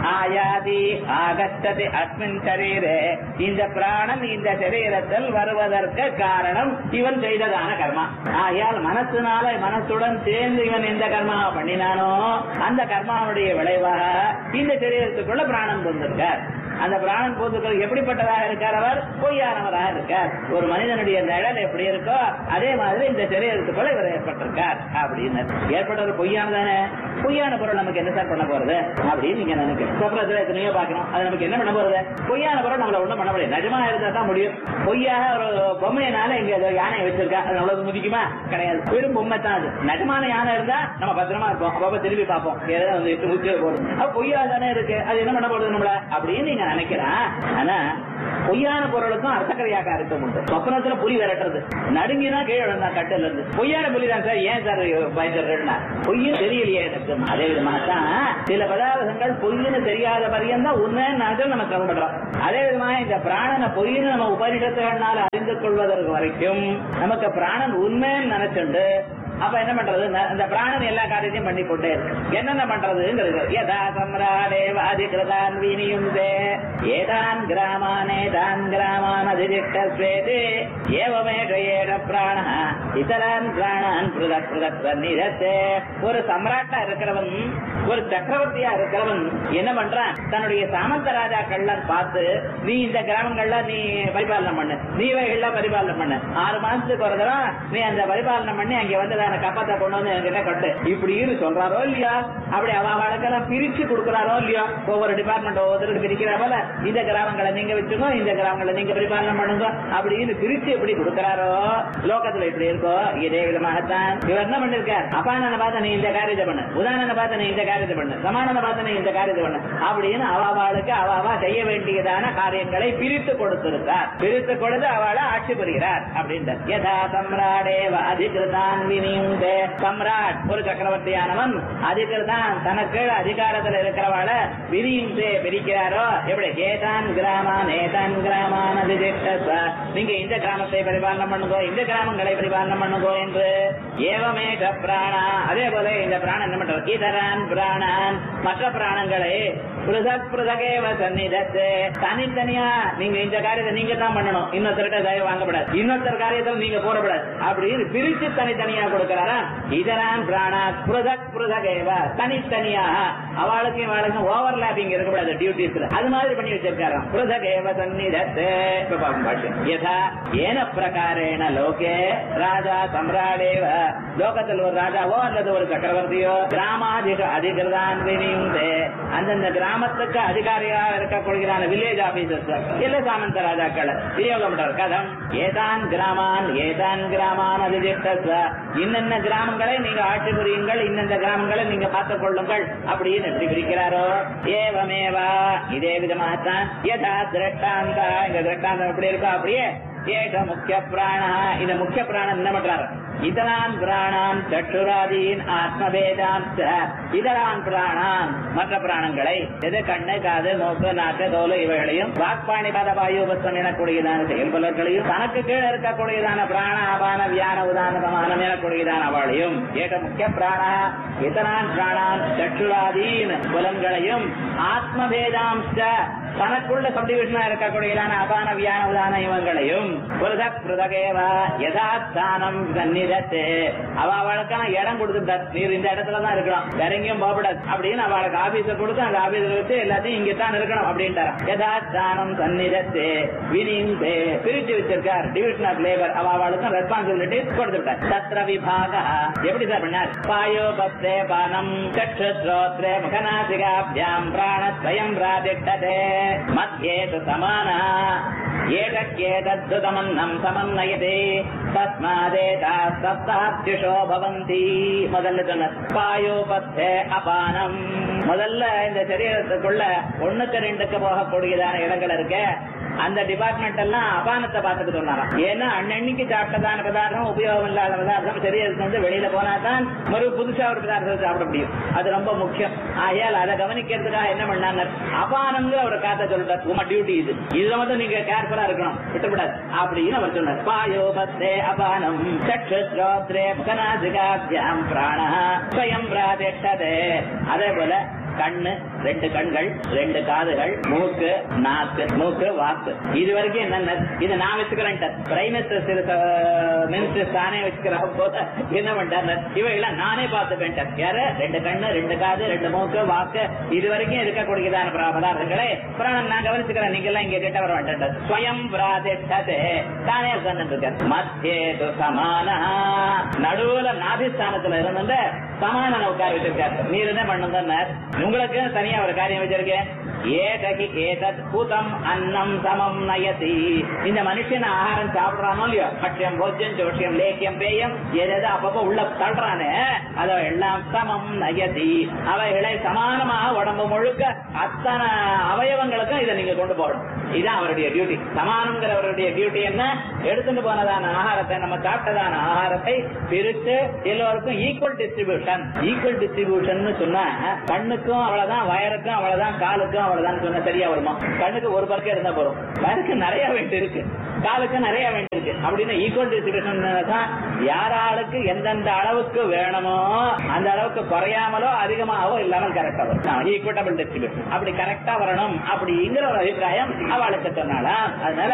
ஆயாதி ஆகத்ததி அஸ்மின் சரீரே இந்த பிராணம் இந்த சரீரத்தில் வருவதற்கு காரணம் இவன் செய்ததான கர்மா. ஆயால் மனசுனால மனசுடன் சேர்ந்து இவன் எந்த கர்மாவை பண்ணினானோ அந்த கர்மாவுடைய விளைவாக இந்த சரீரத்துக்குள்ள பிராணம் வந்திருக்கார். அந்த பிராணன் பூத்துக்கள் எப்படிப்பட்டதாக இருக்கார்? அவர் பொய்யானவராக இருக்கார். ஒரு மனிதனுடைய நிழல் எப்படி இருக்கோ அதே மாதிரி இந்த சரீரத்துக்குள்ள இவர் ஏற்பட்டிருக்கார் அப்படின்னு. ஏற்பட்டவர் பொய்யானதானே. பொய்யான பொருள் நமக்கு என்ன சார் பண்ண போறது அப்படின்னு நீங்க நினைக்கிறேன். சொப்னத்துல எத்தனையோ பாக்கணும், அது நமக்கு என்ன பண்ண போறது? பொய்யான பொருள் நம்மள ஒண்ணும் பண்ண முடியாது. நிஜமா இருந்தா தான் முடியும். பொய்யாக ஒரு பொம்மையினால இங்க ஏதோ யானை வச்சிருக்கா, அது அவ்வளவு முதிக்குமா? கிடையாது. வெறும் பொம்மை தான் அது. நிஜமான யானை இருந்தா நம்ம பத்திரமா இருப்போம், அப்பப்ப திரும்பி பார்ப்போம், ஏதாவது வந்து எட்டு முக்கிய போறது. அது பொய்யா தானே இருக்கு, அது என்ன பண்ண போறது நம்மள அப்படின்னு நீங்க நினைக்கிறேன். ஆனா பொய்யான பொருளுக்கும் அர்த்தக்கரையாக இருக்க முடியும். சொப்னத்துல புலி விரட்டுறது, நடுங்கினா கீழே விழுந்தா கட்டுல இருந்து. பொய்யான புலி தான் சார், ஏன் சார் பயந்துடுறேன்னா பொய்யும் தெரியலையே எனக்கு. அதே விதமாகத்தான் சில பதார்த்தங்கள் பொய்ன்னு தெரியாத பரியந்தான் உண்மைன்னு நம்ம கவலைப்படுறோம். அதே விதமாக இந்த பிராணனை பொய்ன்னு நம்ம உபநிடத்துகளால் அறிந்து கொள்வதற்கு வரைக்கும் நமக்கு பிராணன் உண்மைன்னு நினைச்சுண்டு அப்ப என்ன பண்றது? இந்த பிராணன் எல்லா காரியத்தையும் பண்ணி கொண்டே இருக்கு. என்னென்ன பண்றதுங்கிறது யதா சம்ராடேவ அதிகிருதான் வினியுந்தே ஏதான் கிராமானே தான் கிராமான் அதிதிஷ்டஸ்வேதே ஏவமேக ஏக பிராண இதரான் பிராணான் புருதக் புருதக் சந்நிதத்தே. ஒரு சம்ராட்டா இருக்கிறவன், ஒரு சக்கரவர்த்தியா இருக்கிறவன் என்ன பண்றான்? தன்னுடைய சாமந்த ராஜாக்கள்லாம் பார்த்து நீ இந்த கிராமங்கள்ல நீ பரிபாலனை பண்ணு, நீ எல்லாம் பரிபாலனை பண்ணு, ஆறு மாசத்துக்கு ஒரு தடவை நீ அந்த பரிபாலனை பண்ணி அங்க வந்து கப்பத்தை கொண்டு வந்து என்கிட்ட கட்டு இப்படின்னு சொல்றாரோ இல்லையா? அப்படி அவளுக்கெல்லாம் பிரிச்சு கொடுக்கறாரோ இல்லையா? ஒவ்வொரு டிபார்ட்மெண்ட் ஒவ்வொருத்தருக்கு பிரிக்கிற போல இந்த கிராமங்களை நீங்க வச்சுக்கோ, இந்த கிராமங்களை நீங்க பரிபாலனை பண்ணுங்க அப்படின்னு பிரிச்சு எப்படி கொடுக்கறாரோ லோகத்துல இப்படி இருக்கோ இதே விதமாகத்தான் இவர் என்ன பண்ணிருக்கார்? அப்பானனை பார்த்து நீ இந்த காரியத்தை பண்ணு, உதாரணனை பார்த்து நீ இந்த காரியத்தை பண்ணு, சமானனை பார்த்து நீ இந்த காரியத்தை பண்ணு அப்படின்னு அவளுக்கு அவா செய்ய வேண்டியதான காரியங்களை பிரித்து கொடுத்திருக்கார். பிரித்து கொடுத்து அவளை ஆட்சி புரிகிறார் அப்படின்னு. யதா சம்ராடேவ அதிகிருதான் வினியுந்தே. சம்ராட் ஒரு சக்கரவர்த்தியானவன் அதிகிருதான் தனக்கு அதிகாரத்தில் இருக்கிறவாள வினியுந்தே பிரிக்கிறாரோ எப்படி? ஏதான் கிராமான் ஏதான் கிராமான் அதிதிஷ்ட. நீங்க இந்த கிராமத்தை பரிபாலனை பண்ணுங்கோ, இந்த கிராமங்களை பரிபாலனை பண்ணுங்கோ என்று. ஏவமேக பிராணா. அதே போல இந்த பிராணன் என்ன பண்றது? இதரான் பிராணான் மற்ற பிராணங்களை புருதக் புருதகேவ சந்நிதத்தே. தனித்தனியா நீங்க இந்த காரியத்தை நீங்க தான் பண்ணணும், இன்னொருத்தர்கிட்ட தயவு வாங்கப்படாது, இன்னொருத்தர் காரியத்தில் நீங்க போடப்படாது அப்படின்னு பிரிச்சு தனித்தனியா கொடுக்கிறாரா? இதரான் பிராணா புருதக் புருதகேவ. தனித்தனியா அவளுக்கு அவளுக்கு ஓவர்லாப்பிங் இருக்கக்கூடாது டியூட்டிஸ்ல, அது மாதிரி பண்ணி வச்சிருக்காராம். புருதகேவ சந்நிதத்தே. யதா ஏன பிரகாரேண லோகே ராஜா சம்ராடேவ. லோகத்தில் ஒரு ராஜாவோ அல்லது ஒரு சக்கரவர்த்தியோ கிராமாதிக அதிகிருதான் வினியுந்தே அந்தந்த கிராமத்துக்கு அதிகாரியாக இருக்கக்கூடியதான வில்லேஜ் ஆபீசர்ஸ் இல்ல சாமந்த ராஜாக்கள் விநியோகம் பண்றார். கதம் ஏதான் கிராமான் ஏதான் கிராமான் அதிதிஷ்ட. இன்னென்ன கிராமங்களை நீங்க ஆட்சி புரியுங்கள், இன்னென்ன கிராமங்களை நீங்க பார்த்துக் கொள்ளுங்கள் அப்படின்னு எப்படி பிரிக்கிறாரோ ஏவமேவா இதே விதமாகத்தான். யதா திரட்டாந்தா. இந்த திரட்டாந்தம் எப்படி இருக்கோ அப்படியே ஏக முக்கிய பிராண. இந்த முக்கிய பிராணம் என்ன பண்றாரு? இதரான் பிராணான் சற்றுராதீன் ஆத்மவேதாம். இதரான் பிராணான் மற்ற பிராணங்களை எது கண்ணு காது மூக்கு நாக்கு தோல் இவைகளையும் வாக்பாணி பத வாயுபஸ்தம் எனக்கூடியதான செயல்பலர்களையும் தனக்கு கீழே இருக்கக்கூடியதான பிராண ஆபான வியான உதான சமானம் எனக்கூடியதான அவளையும் ஏக முக்கிய பிராண இதரான் பிராணான் சற்றுராதீன் புலன்களையும் ஆத்மவேதாம்ச தனக்குள்ள சப்டிவிஷனா இருக்கக்கூடியதான அபான வியான உதான இவங்களையும் புருதக் புருதகேவ யதாஸ்தானம் சந்நிதத்தே. அவ அவளுக்கான இடம் கொடுத்துட்டார். நீர் இந்த இடத்துலதான் இருக்கணும், வேற எங்கேயும் போகப்படாது அப்படின்னு அவளுக்கு ஆபீஸ கொடுத்து அந்த ஆபீஸ்ல வச்சு எல்லாத்தையும் இங்கதான் இருக்கணும் அப்படின்ட்டார். யதாஸ்தானம் சந்நிதத்தே வினிந்தே. பிரிச்சு வச்சிருக்கார் டிவிஷன் ஆஃப் லேபர். அவ அவளுக்கும் ரெஸ்பான்சிபிலிட்டி கொடுத்துட்டார். தத்ர விபாக எப்படி சார் பண்ணார்? பாயோபஸ்தே பானம் சக்ஷுஸ்ரோத்ரே முகநாசிகாப்யாம் பிராணத்வயம் பிராதிஷ்டதே மத்யேது சமானா ஏதக்கேதத்ருதமன்னம் சமன்னயதே தஸ்மாதேதா சப்தாத்யுஷோ பவந்தி. முதல்ல சொன்ன பாயோபஸ்தே அபானம். முதல்ல இந்த சரீரத்துக்குள்ள ஒண்ணுக்கு ரெண்டுக்கு போகக்கூடியதான இடங்கள் இருக்கு. அந்த டிபார்ட்மெண்ட் எல்லாம் அபானத்தை பார்த்துட்டு சொன்னாராம். ஏன்னா அன்னன்னைக்கு சாப்பிட்டதான பதார்த்தம் உபயோகம் இல்லாத பதார்த்தம் சரீரத்துக்கு வந்து வெளியில போனா தான் மறு புதுசா ஒரு பதார்த்தத்தை சாப்பிட முடியும். அது ரொம்ப முக்கியம். ஆகையால் அதை கவனிக்கிறதுக்காக என்ன பண்ணாங்க? அபானங்கிற ஒரு காத்த சொல்லிட்டார். உங்க டியூட்டி இது, இதுல மட்டும் நீங்க கேர்ஃபுல்லா இருக்கணும், விட்டுவிடாது அப்படின்னு அவர் சொன்னார். பாயோபஸ்தே அபானம் சக்ஷுஸ்ரோத்ரே முகநாசிகாப்யாம் பிராண ஸ்வயம் பிராதிஷ்டதே. அதே போல கண்ணு, ரெண்டு கண்கள், ரெண்டு காதுகள், மூக்கு, நாக்கு, மூக்கு, வாக்கு. இது வரைக்கும் என்ன இது நான் வச்சுக்கிறேன். பிரைம் மினிஸ்டர் தானே வச்சுக்கிற போத என்ன பண்றாரு, இவையெல்லாம் நானே பார்த்துப்பேன். யாரு? ரெண்டு கண்ணு, ரெண்டு காது, ரெண்டு மூக்கு, வாக்கு. இது வரைக்கும் இருக்கக்கூடியதான பதார்த்தங்களே பிராணம் நான் கவனிச்சுக்கிறேன். நீங்க எல்லாம் இங்க கிட்ட வர வேண்டாம். ஸ்வயம் பிராதிஷ்டதே தானே இருக்க. மத்தியேது சமான நடுவுல நாபிஸ்தானத்துல இருந்த சமான உட்கார வச்சிருக்காரு. நீர் என்ன பண்ணுங்க, உங்களுக்கு தனியா ஒரு காரியம் வச்சிருக்கேன். ஏதகி ஏதத் பூதம் அன்னம் சமம் நயதி. இந்த மனுஷன் ஆகாரம் சாப்பிடறானோ இல்லையோ, பட்சியம் போஜ்யம் ஜோஷியம் லேக்கியம் பேயம் எதாவது அப்பப்போ உள்ள தள்ளுறானே அதை எல்லாம் சமம் நயதி. அவைகளை சமானமாக உடம்பு முழுக்க அத்தனை அவயவங்களுக்கும் இதை நீங்க கொண்டு போகணும். இதுதான் அவருடைய டியூட்டி. சமானம்ங்கிறவருடைய டியூட்டி என்ன? எடுத்துட்டு போனதான ஆகாரத்தை, நம்ம சாப்பிட்டதான ஆகாரத்தை பிரித்து எல்லோருக்கும் ஈக்குவல் டிஸ்ட்ரிபியூஷன். ஈக்குவல் டிஸ்ட்ரிபியூஷன் சொன்னா கண்ணுக்கும் அவ்வளவுதான், வயருக்கும் அவ்வளவுதான், காலுக்கும் அவ்வளவுதான் சொன்ன சரியா வருமா? கண்ணுக்கு ஒரு பக்கம் இருந்தா போறோம், வயருக்கு நிறைய வேண்டி இருக்கு, காலுக்கு நிறைய வேண்டி இருக்கு. அப்படின்னு ஈக்குவல் டிஸ்ட்ரிபியூஷன் தான் யாராளுக்கு எந்தெந்த அளவுக்கு வேணுமோ அந்த அளவுக்கு குறையாமலோ அதிகமாகவோ இல்லாமல் கரெக்டா வரும். ஈக்குவட்டபிள் டிஸ்ட்ரிபியூஷன் அப்படி கரெக்டா வரணும் அப்படிங்கிற ஒரு அபிப்பிராயம் அவளுக்கு சொன்னாலா. அதனால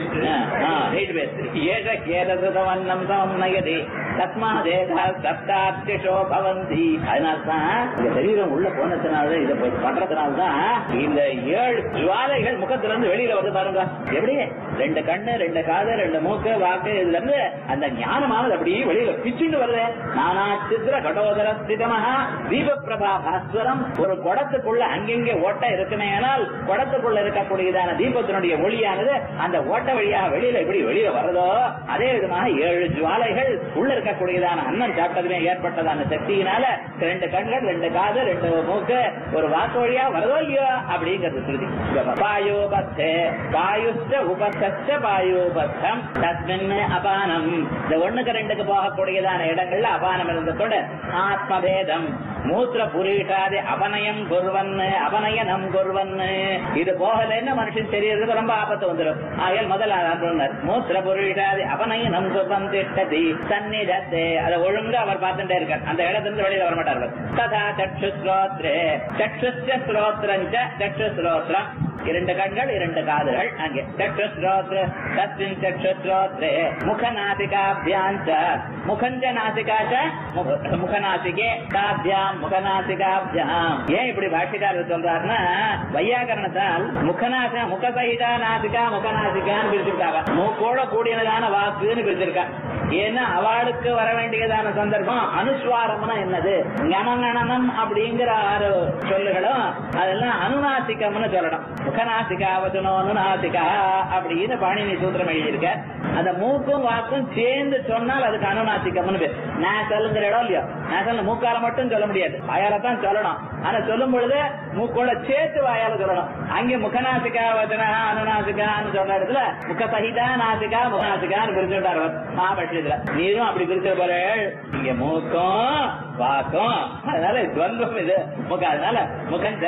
அதனால்தான் இந்த சரீரம் உள்ள போனதுனாலதான் இதை பண்றதுனால்தான் இந்த ஏழு ஜுவாலைகள் முகத்துல இருந்து வெளியில வந்து பாருங்க. எப்படி ரெண்டு கண்ணு, ரெண்டு காது, ரெண்டு மூக்கு, வாக்கு, இதுல இருந்து அந்த ஞானமானது அப்படியே வெளியில பிச்சுட்டு வருது. நானா சித்திர கடோதர ஸ்திதமஹா தீப பிரபா பாஸ்வரம். ஒரு குடத்துக்குள்ள அங்கெங்கே ஓட்ட இருக்குமே, ஆனால் குடத்துக்குள்ள இருக்கக்கூடியதான தீபத்தினுடைய ஒளியானது அந்த ஓட்ட வழியாக வெளியில எப்படி வெளியில வருதோ அதே விதமாக ஏழு ஜுவாலைகள் உள்ள இருக்கக்கூடியதான அன்னம் சாப்பிட்டதுமே ஏற்பட்டதான சக்தியினால ரெண்டு கண்கள், ரெண்டு காது, ரெண்டு மூக்கு, ஒரு வாக்கு வழியா வருதோ இல்லையோ அப்படிங்கிறது சொல்லுது. பாயோபத்தே பாயுஷ்ட உபஸ்த பாயோபத்தம் தஸ்மின் அபானம். இந்த ஒண்ணுக்கு ரெண்டுக்கு போகக்கூடியதான இடங்கள்ல அபானம் இருந்ததோட ஆத்மபேதம் மூத்திர புரீட்டாது அபநயம் குர்வன் அபநயனம் குர்வன். இது போகலன்னு மனுஷன் தெரியறது ரொம்ப ஆபத்து வந்துடும். ஆகையால் முதல்ல மூத்திர புரீட்டாது அபநயனம் குர்வன் திட்டதி சந்நிதத்தே. அதை ஒழுங்கா அவர் பார்த்துட்டே இருக்கார். அந்த இடத்துல வெளியில வர மாட்டார். ததா சக்ஷு ஸ்ரோத்ரே சக்ஷுஸ்ய ஸ்ரோத்ரஞ்ச சக்ஷு ஸ்ரோத்ரம். இரண்டு கண்கள், இரண்டு காதுகள். அங்கே சக்ஷுஸ்ரோத்ர தஸ்மின் சக்ஷுஸ்ரோத்ரே முகநாசிகாபியாஞ்ச முகஞ்ச நாசிகாச்ச முகநாசிகே காபியாம் முகநாசிகாபியாம். ஏன் இப்படி பாஷிகாரர் சொல்றாருன்னா வையாகரணத்தால் முகநாச முகசகிதா நாசிகா முகநாசிகான்னு பிரிச்சிருக்காங்க. மூக்கோட கூடியதான வாக்குன்னு பிரிச்சிருக்கா. ஏன்னா அவளுக்கு வர வேண்டியதான சந்தர்ப்பம் அனுஸ்வாரம்னா என்னது, ஞமங்கணனம் அப்படிங்கிற ஆறு சொல்லுகளும் அதெல்லாம் அனுநாசிகம்னு சொல்லணும். முகநாசிகா வசனோ அனுநாசிகா அப்படின்னு பாணினி சூத்திரம் எழுதியிருக்க. அந்த மூக்கும் வாக்கும் சேர்ந்து சொன்னால் அதுக்கு அனுநாசிகம்னு பேர். நேசல்ங்கிற இடம் இல்லையோ, நேசல் மூக்கால மட்டும் சொல்ல முடியாது, வாயாலதான் சொல்லணும். ஆனா சொல்லும் பொழுது மூக்கோட சேர்த்து வாயால சொல்லணும். அங்கே முகநாசிகா வசனா அனுநாசிகான்னு சொல்ற இடத்துல முகசகிதா நாசிகா முகநாசிகான்னு பிரிச்சுட்டார் மகாபட்சத்துல. நீரும் அப்படி பிரிச்ச போல இங்க மூக்கும் வாக்கும். அதனால துவந்தம் இது முக. அதனால முகஞ்ச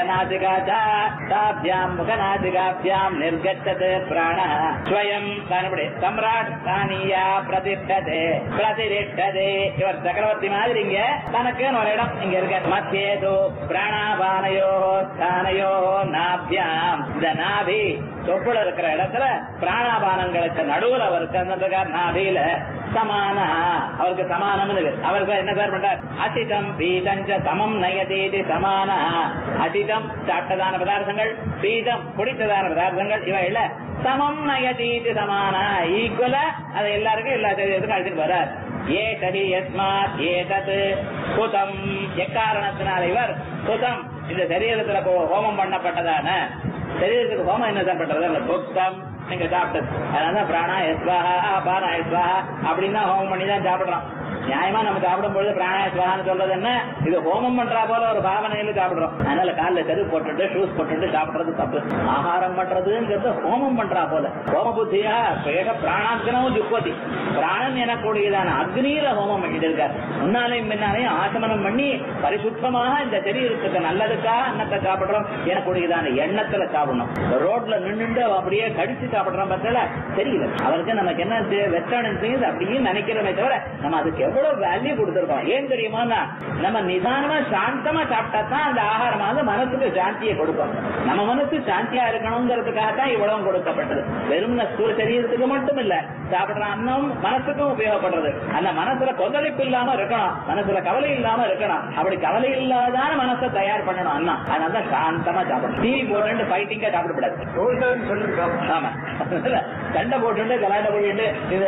நாசிகாச்சாபியாம் முகநாசிகாபியாம் நிர்கச்சது பிராண ஸ்வயம் தானபடி சம்ராட் தானியா பிரதிஷ்டதே பிரதிஷ்டதே. இவர் சக்கரவர்த்தி மாதிரி இங்க தனக்குன்னு ஒரு இடம் இங்க இருக்க. மத்தியேதோ பிராணாபானையோ ஸ்தானையோ நாபியாம். இந்த நாபி தொப்புல இருக்கிற இடத்துல பிராணாபானங்களுக்கு நடுவில் அவருக்கு அந்த நாபியில சமான அவருக்கு சமானம். அவருக்கு என்ன பேர் பண்றார்? அசிதம் பீதஞ்ச சமம் நயதீதி சமான. அசிதம் சாப்பிட்டதான பதார்த்தங்கள், பீதம் குடித்ததான பதார்த்தங்கள் இவையில சமம் நயதீதி சமான ஈக்குவலா அதை எல்லாருக்கும் எல்லா சரீரத்துக்கும் அழைச்சிட்டு வர்றார். ஏ கடி யஸ்மாத் ஏதத் குதம். எக்காரணத்தினால் இவர் குதம் இந்த சரீரத்துல ஹோமம் பண்ணப்பட்டதான சரீரத்துக்கு ஹோமம் என்ன பண்றது? புத்தம் நீங்க சாப்பிட்டது. அதனால பிராணா எஸ்வாஹா பானா எஸ்வாஹா அப்படின்னா ஹோமம் பண்ணி தான் சாப்பிடுறோம். நியாயமா நம்ம சாப்பிடும் பொழுது பிராணாயஸ்வான்னு சொல்றது என்ன? இது ஹோமம் பண்றா போல ஒரு பாவனையில சாப்பிடுறோம். அதனால காலில் கரு போட்டுட்டு ஷூஸ் போட்டுட்டு சாப்பிடுறது தப்பு. ஆகாரம் பண்றதுங்கிறது ஹோமம் பண்றா போல. ஹோம புத்தியா பிராணாத்கனவும் ஜுப்பதி. பிராணன் எனக்கூடியதான அக்னியில ஹோமம் பண்ணிட்டு இருக்காரு. முன்னாலையும் பின்னாலையும் ஆசமனம் பண்ணி பரிசுத்தமாக இந்த சரீரத்துக்கு நல்லதுக்கா அன்னத்தை சாப்பிடுறோம் எனக்கூடியதான எண்ணத்துல சாப்பிடணும். ரோட்ல நின்று அப்படியே கடிச்சு சாப்பிடுறோம் பார்த்தா தெரியல. அவருக்கு நமக்கு என்ன வெச்சானு அப்படியே நினைக்கிறோமே தவிர நம்ம அதுக்கு எவ்வளவு வேல்யூ கொடுத்திருக்கோம். ஏன் தெரியுமா, நம்ம நிதானமா சாந்தமா சாப்பிட்டா தான் அந்த ஆகாரமானது மனசுக்கு சாந்தியை கொடுக்கும். நம்ம மனசு சாந்தியா இருக்கணுங்கிறதுக்காகத்தான் இவ்வளவு கொடுக்கப்பட்டது. வெறும் ஸ்தூல சரீரத்துக்கு மட்டும் இல்ல, சாப்பிடுற அன்னம் மனசுக்கும் உபயோகப்படுறது. அந்த மனசுல கொந்தளிப்பு இல்லாம இருக்கணும், மனசுல கவலை இல்லாம இருக்கணும். அப்படி கவலை இல்லாதான மனசை தயார் பண்ணணும் அண்ணா. அதனால சாந்தமா சாப்பிடணும். டிவி போட்டு ஃபைட்டிங்கா சாப்பிடக்கூடாது. ஆமா, சண்டை போட்டு கலாட்ட போயிட்டு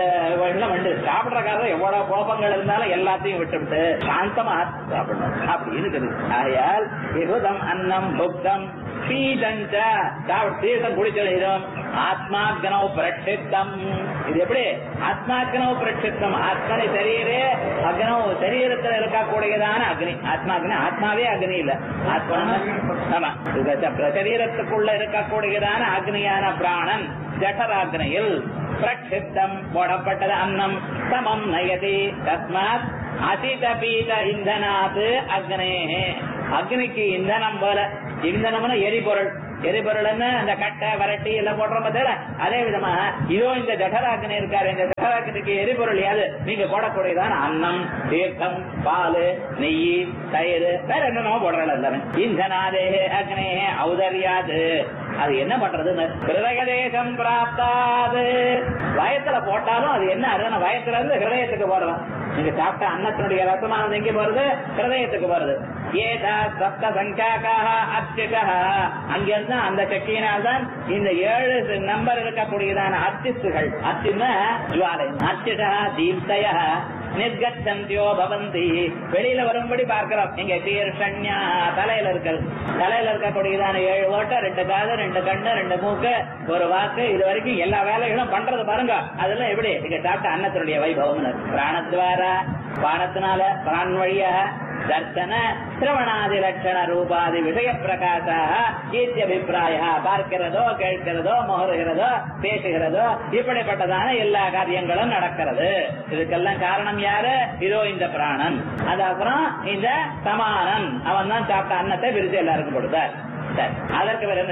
இது வந்து சாப்பிடுற காரணம் எவ்வளவு கோபங்கள் இருந்தாலும் எல்லாத்தையும் விட்டு சாந்தமா சாப்பிடணும் அப்படின்னு இருக்குது. ஆகையால் விருதம் அன்னம் புக்தம் பீதஞ்ச தீர்த்தம் குடிச்சதும் ஆத்மாக்னௌ பிரட்சித்தம். இது எப்படி ஆத்மாக்னௌ பிரட்சித்தம்? ஆத்மனை சரீரே அக்னௌ, சரீரத்தில் இருக்கக்கூடியதான அக்னி. ஆத்மாக்னி ஆத்மாவே அக்னி இல்ல, ஆத்மா ஆமா சரீரத்துக்குள்ள இருக்கக்கூடியதான அக்னியான பிராணன் ஜடராக்னியில் பிரட்சித்தம் போடப்பட்டது. அன்னம் சமம் நயதி தஸ்மாத் அசித பீத இந்தனாது அக்னே. அக்னிக்கு இந்தனம் போல, இந்தனம்னா எரிபொருள். எரிபொருள் அந்த கட்டை வரட்டி எல்லாம் போடுறோம் பார்த்தா, அதே விதமா இதோ இந்த ஜடராக்னி இருக்காரு, இந்த ஜடராக்னிக்கு எரிபொருள் யாது? நீங்க போடக்கூடியதான அன்னம், தீர்த்தம், பால், நெய், தயிர், வேற என்னென்னமோ போடுறாள் எல்லாமே. இந்தனாதே அக்னே ஔதர்யாது. அது என்ன பண்றதுன்னு ஹிருதயதேசம் பிராப்தாது. வயத்துல போட்டாலும் அது என்ன அருன வயத்துல இருந்து ஹிருதயத்துக்கு போறோம். நீங்க சாப்பிட்ட அன்னத்தினுடைய ரசமானது எங்க போறது? ஹிருதயத்துக்கு போறது. ஏதா சப்த சங்காக்காக அர்ச்சிகா, அங்கிருந்து அந்த சக்தியினால்தான் இந்த ஏழு நம்பர் இருக்கக்கூடியதான அர்ச்சிசுகள். அர்ச்சின்னா ஜுவாலை. அர்ச்சிகா தீப்தய நிர்கச்சந்தியோ பவந்தி, வெளியில வரும்படி பார்க்கிறோம். இங்க தீர்ஷண்யா தலையில இருக்கிறது. தலையில இருக்கக்கூடியதான ஏழு ஓட்ட, ரெண்டு காது, ரெண்டு கண்ணு, ரெண்டு மூக்கு, ஒரு வாக்கு, இது வரைக்கும் எல்லா வேலைகளும் பண்றது பாருங்க. அதெல்லாம் எப்படி? இங்க சாப்பிட்ட அன்னத்தினுடைய வைபவம். பிராணத்வாரா, பானத்தினால பிரான் வழியாக தர்சன சிரவணாதி லட்சண ரூபாதி விஷய பிரகாசாக இத்தியபிப்பிராய. பார்க்கிறதோ, கேட்கிறதோ, முகருகிறதோ, பேசுகிறதோ, இப்படிப்பட்டதான எல்லா காரியங்களும் நடக்கிறது. இதுக்கெல்லாம் காரணம் யாரு? இதோ இந்த பிராணன். அது அப்புறம் இந்த சமானன், அவன் தான் சாப்பிட்ட அன்னத்தை விரிச்சு எல்லாருக்கும் கொடுத்தார். அதற்கு வேற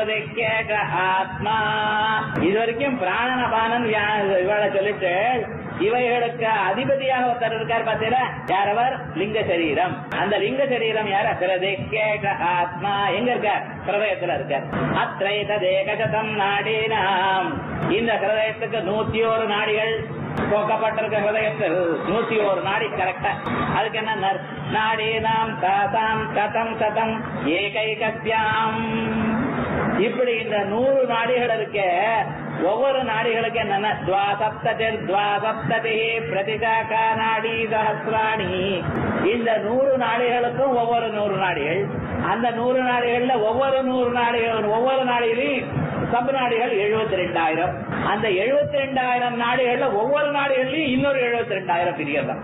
என்ன ஆத்மா? இது வரைக்கும் பிராணன பானன் இவளை சொல்லிட்டு இவைகளுக்கு அதிபதியாக ஒருத்தர் இருக்கார் பார்த்தீங்களா? யாரவர்? லிங்க சரீரம். அந்த லிங்க சரீரம் யார? ஆத்மா எங்க இருக்கார்? ஹிருதயத்துல இருக்கார். அத்ரைதேகசதம் நாடீனாம். இந்த ஹிருதயத்துக்கு நூத்தி ஒரு நாடிகள் போக்கப்பட்டிருக்க. ஹிருதயத்தில் நூத்தி ஒரு நாடி கரெக்டா. அதுக்கு என்ன? நாடீனாம் தாசாம் சதம் சதம் ஏகைகஸ்யாம். இப்படி இந்த நூறு நாடிகள் இருக்க. ஒவ்வொரு நாடிகளுக்கு என்னன்னா துவாசப்ததி துவாசப்ததி பிரதிசாகா நாடி சஹஸ்ராணி. இந்த நூறு நாடிகளுக்கும் ஒவ்வொரு நூறு நாடிகள். அந்த நூறு நாடிகள்ல ஒவ்வொரு நூறு நாடிகள் ஒவ்வொரு நாடிகளையும் சப் நாடிகள் எழுபத்தி ரெண்டாயிரம். அந்த எழுபத்தி ரெண்டாயிரம் நாடிகள்ல ஒவ்வொரு நாடுகள்லயும் இன்னொரு எழுபத்தி ரெண்டாயிரம் பிரியதான்.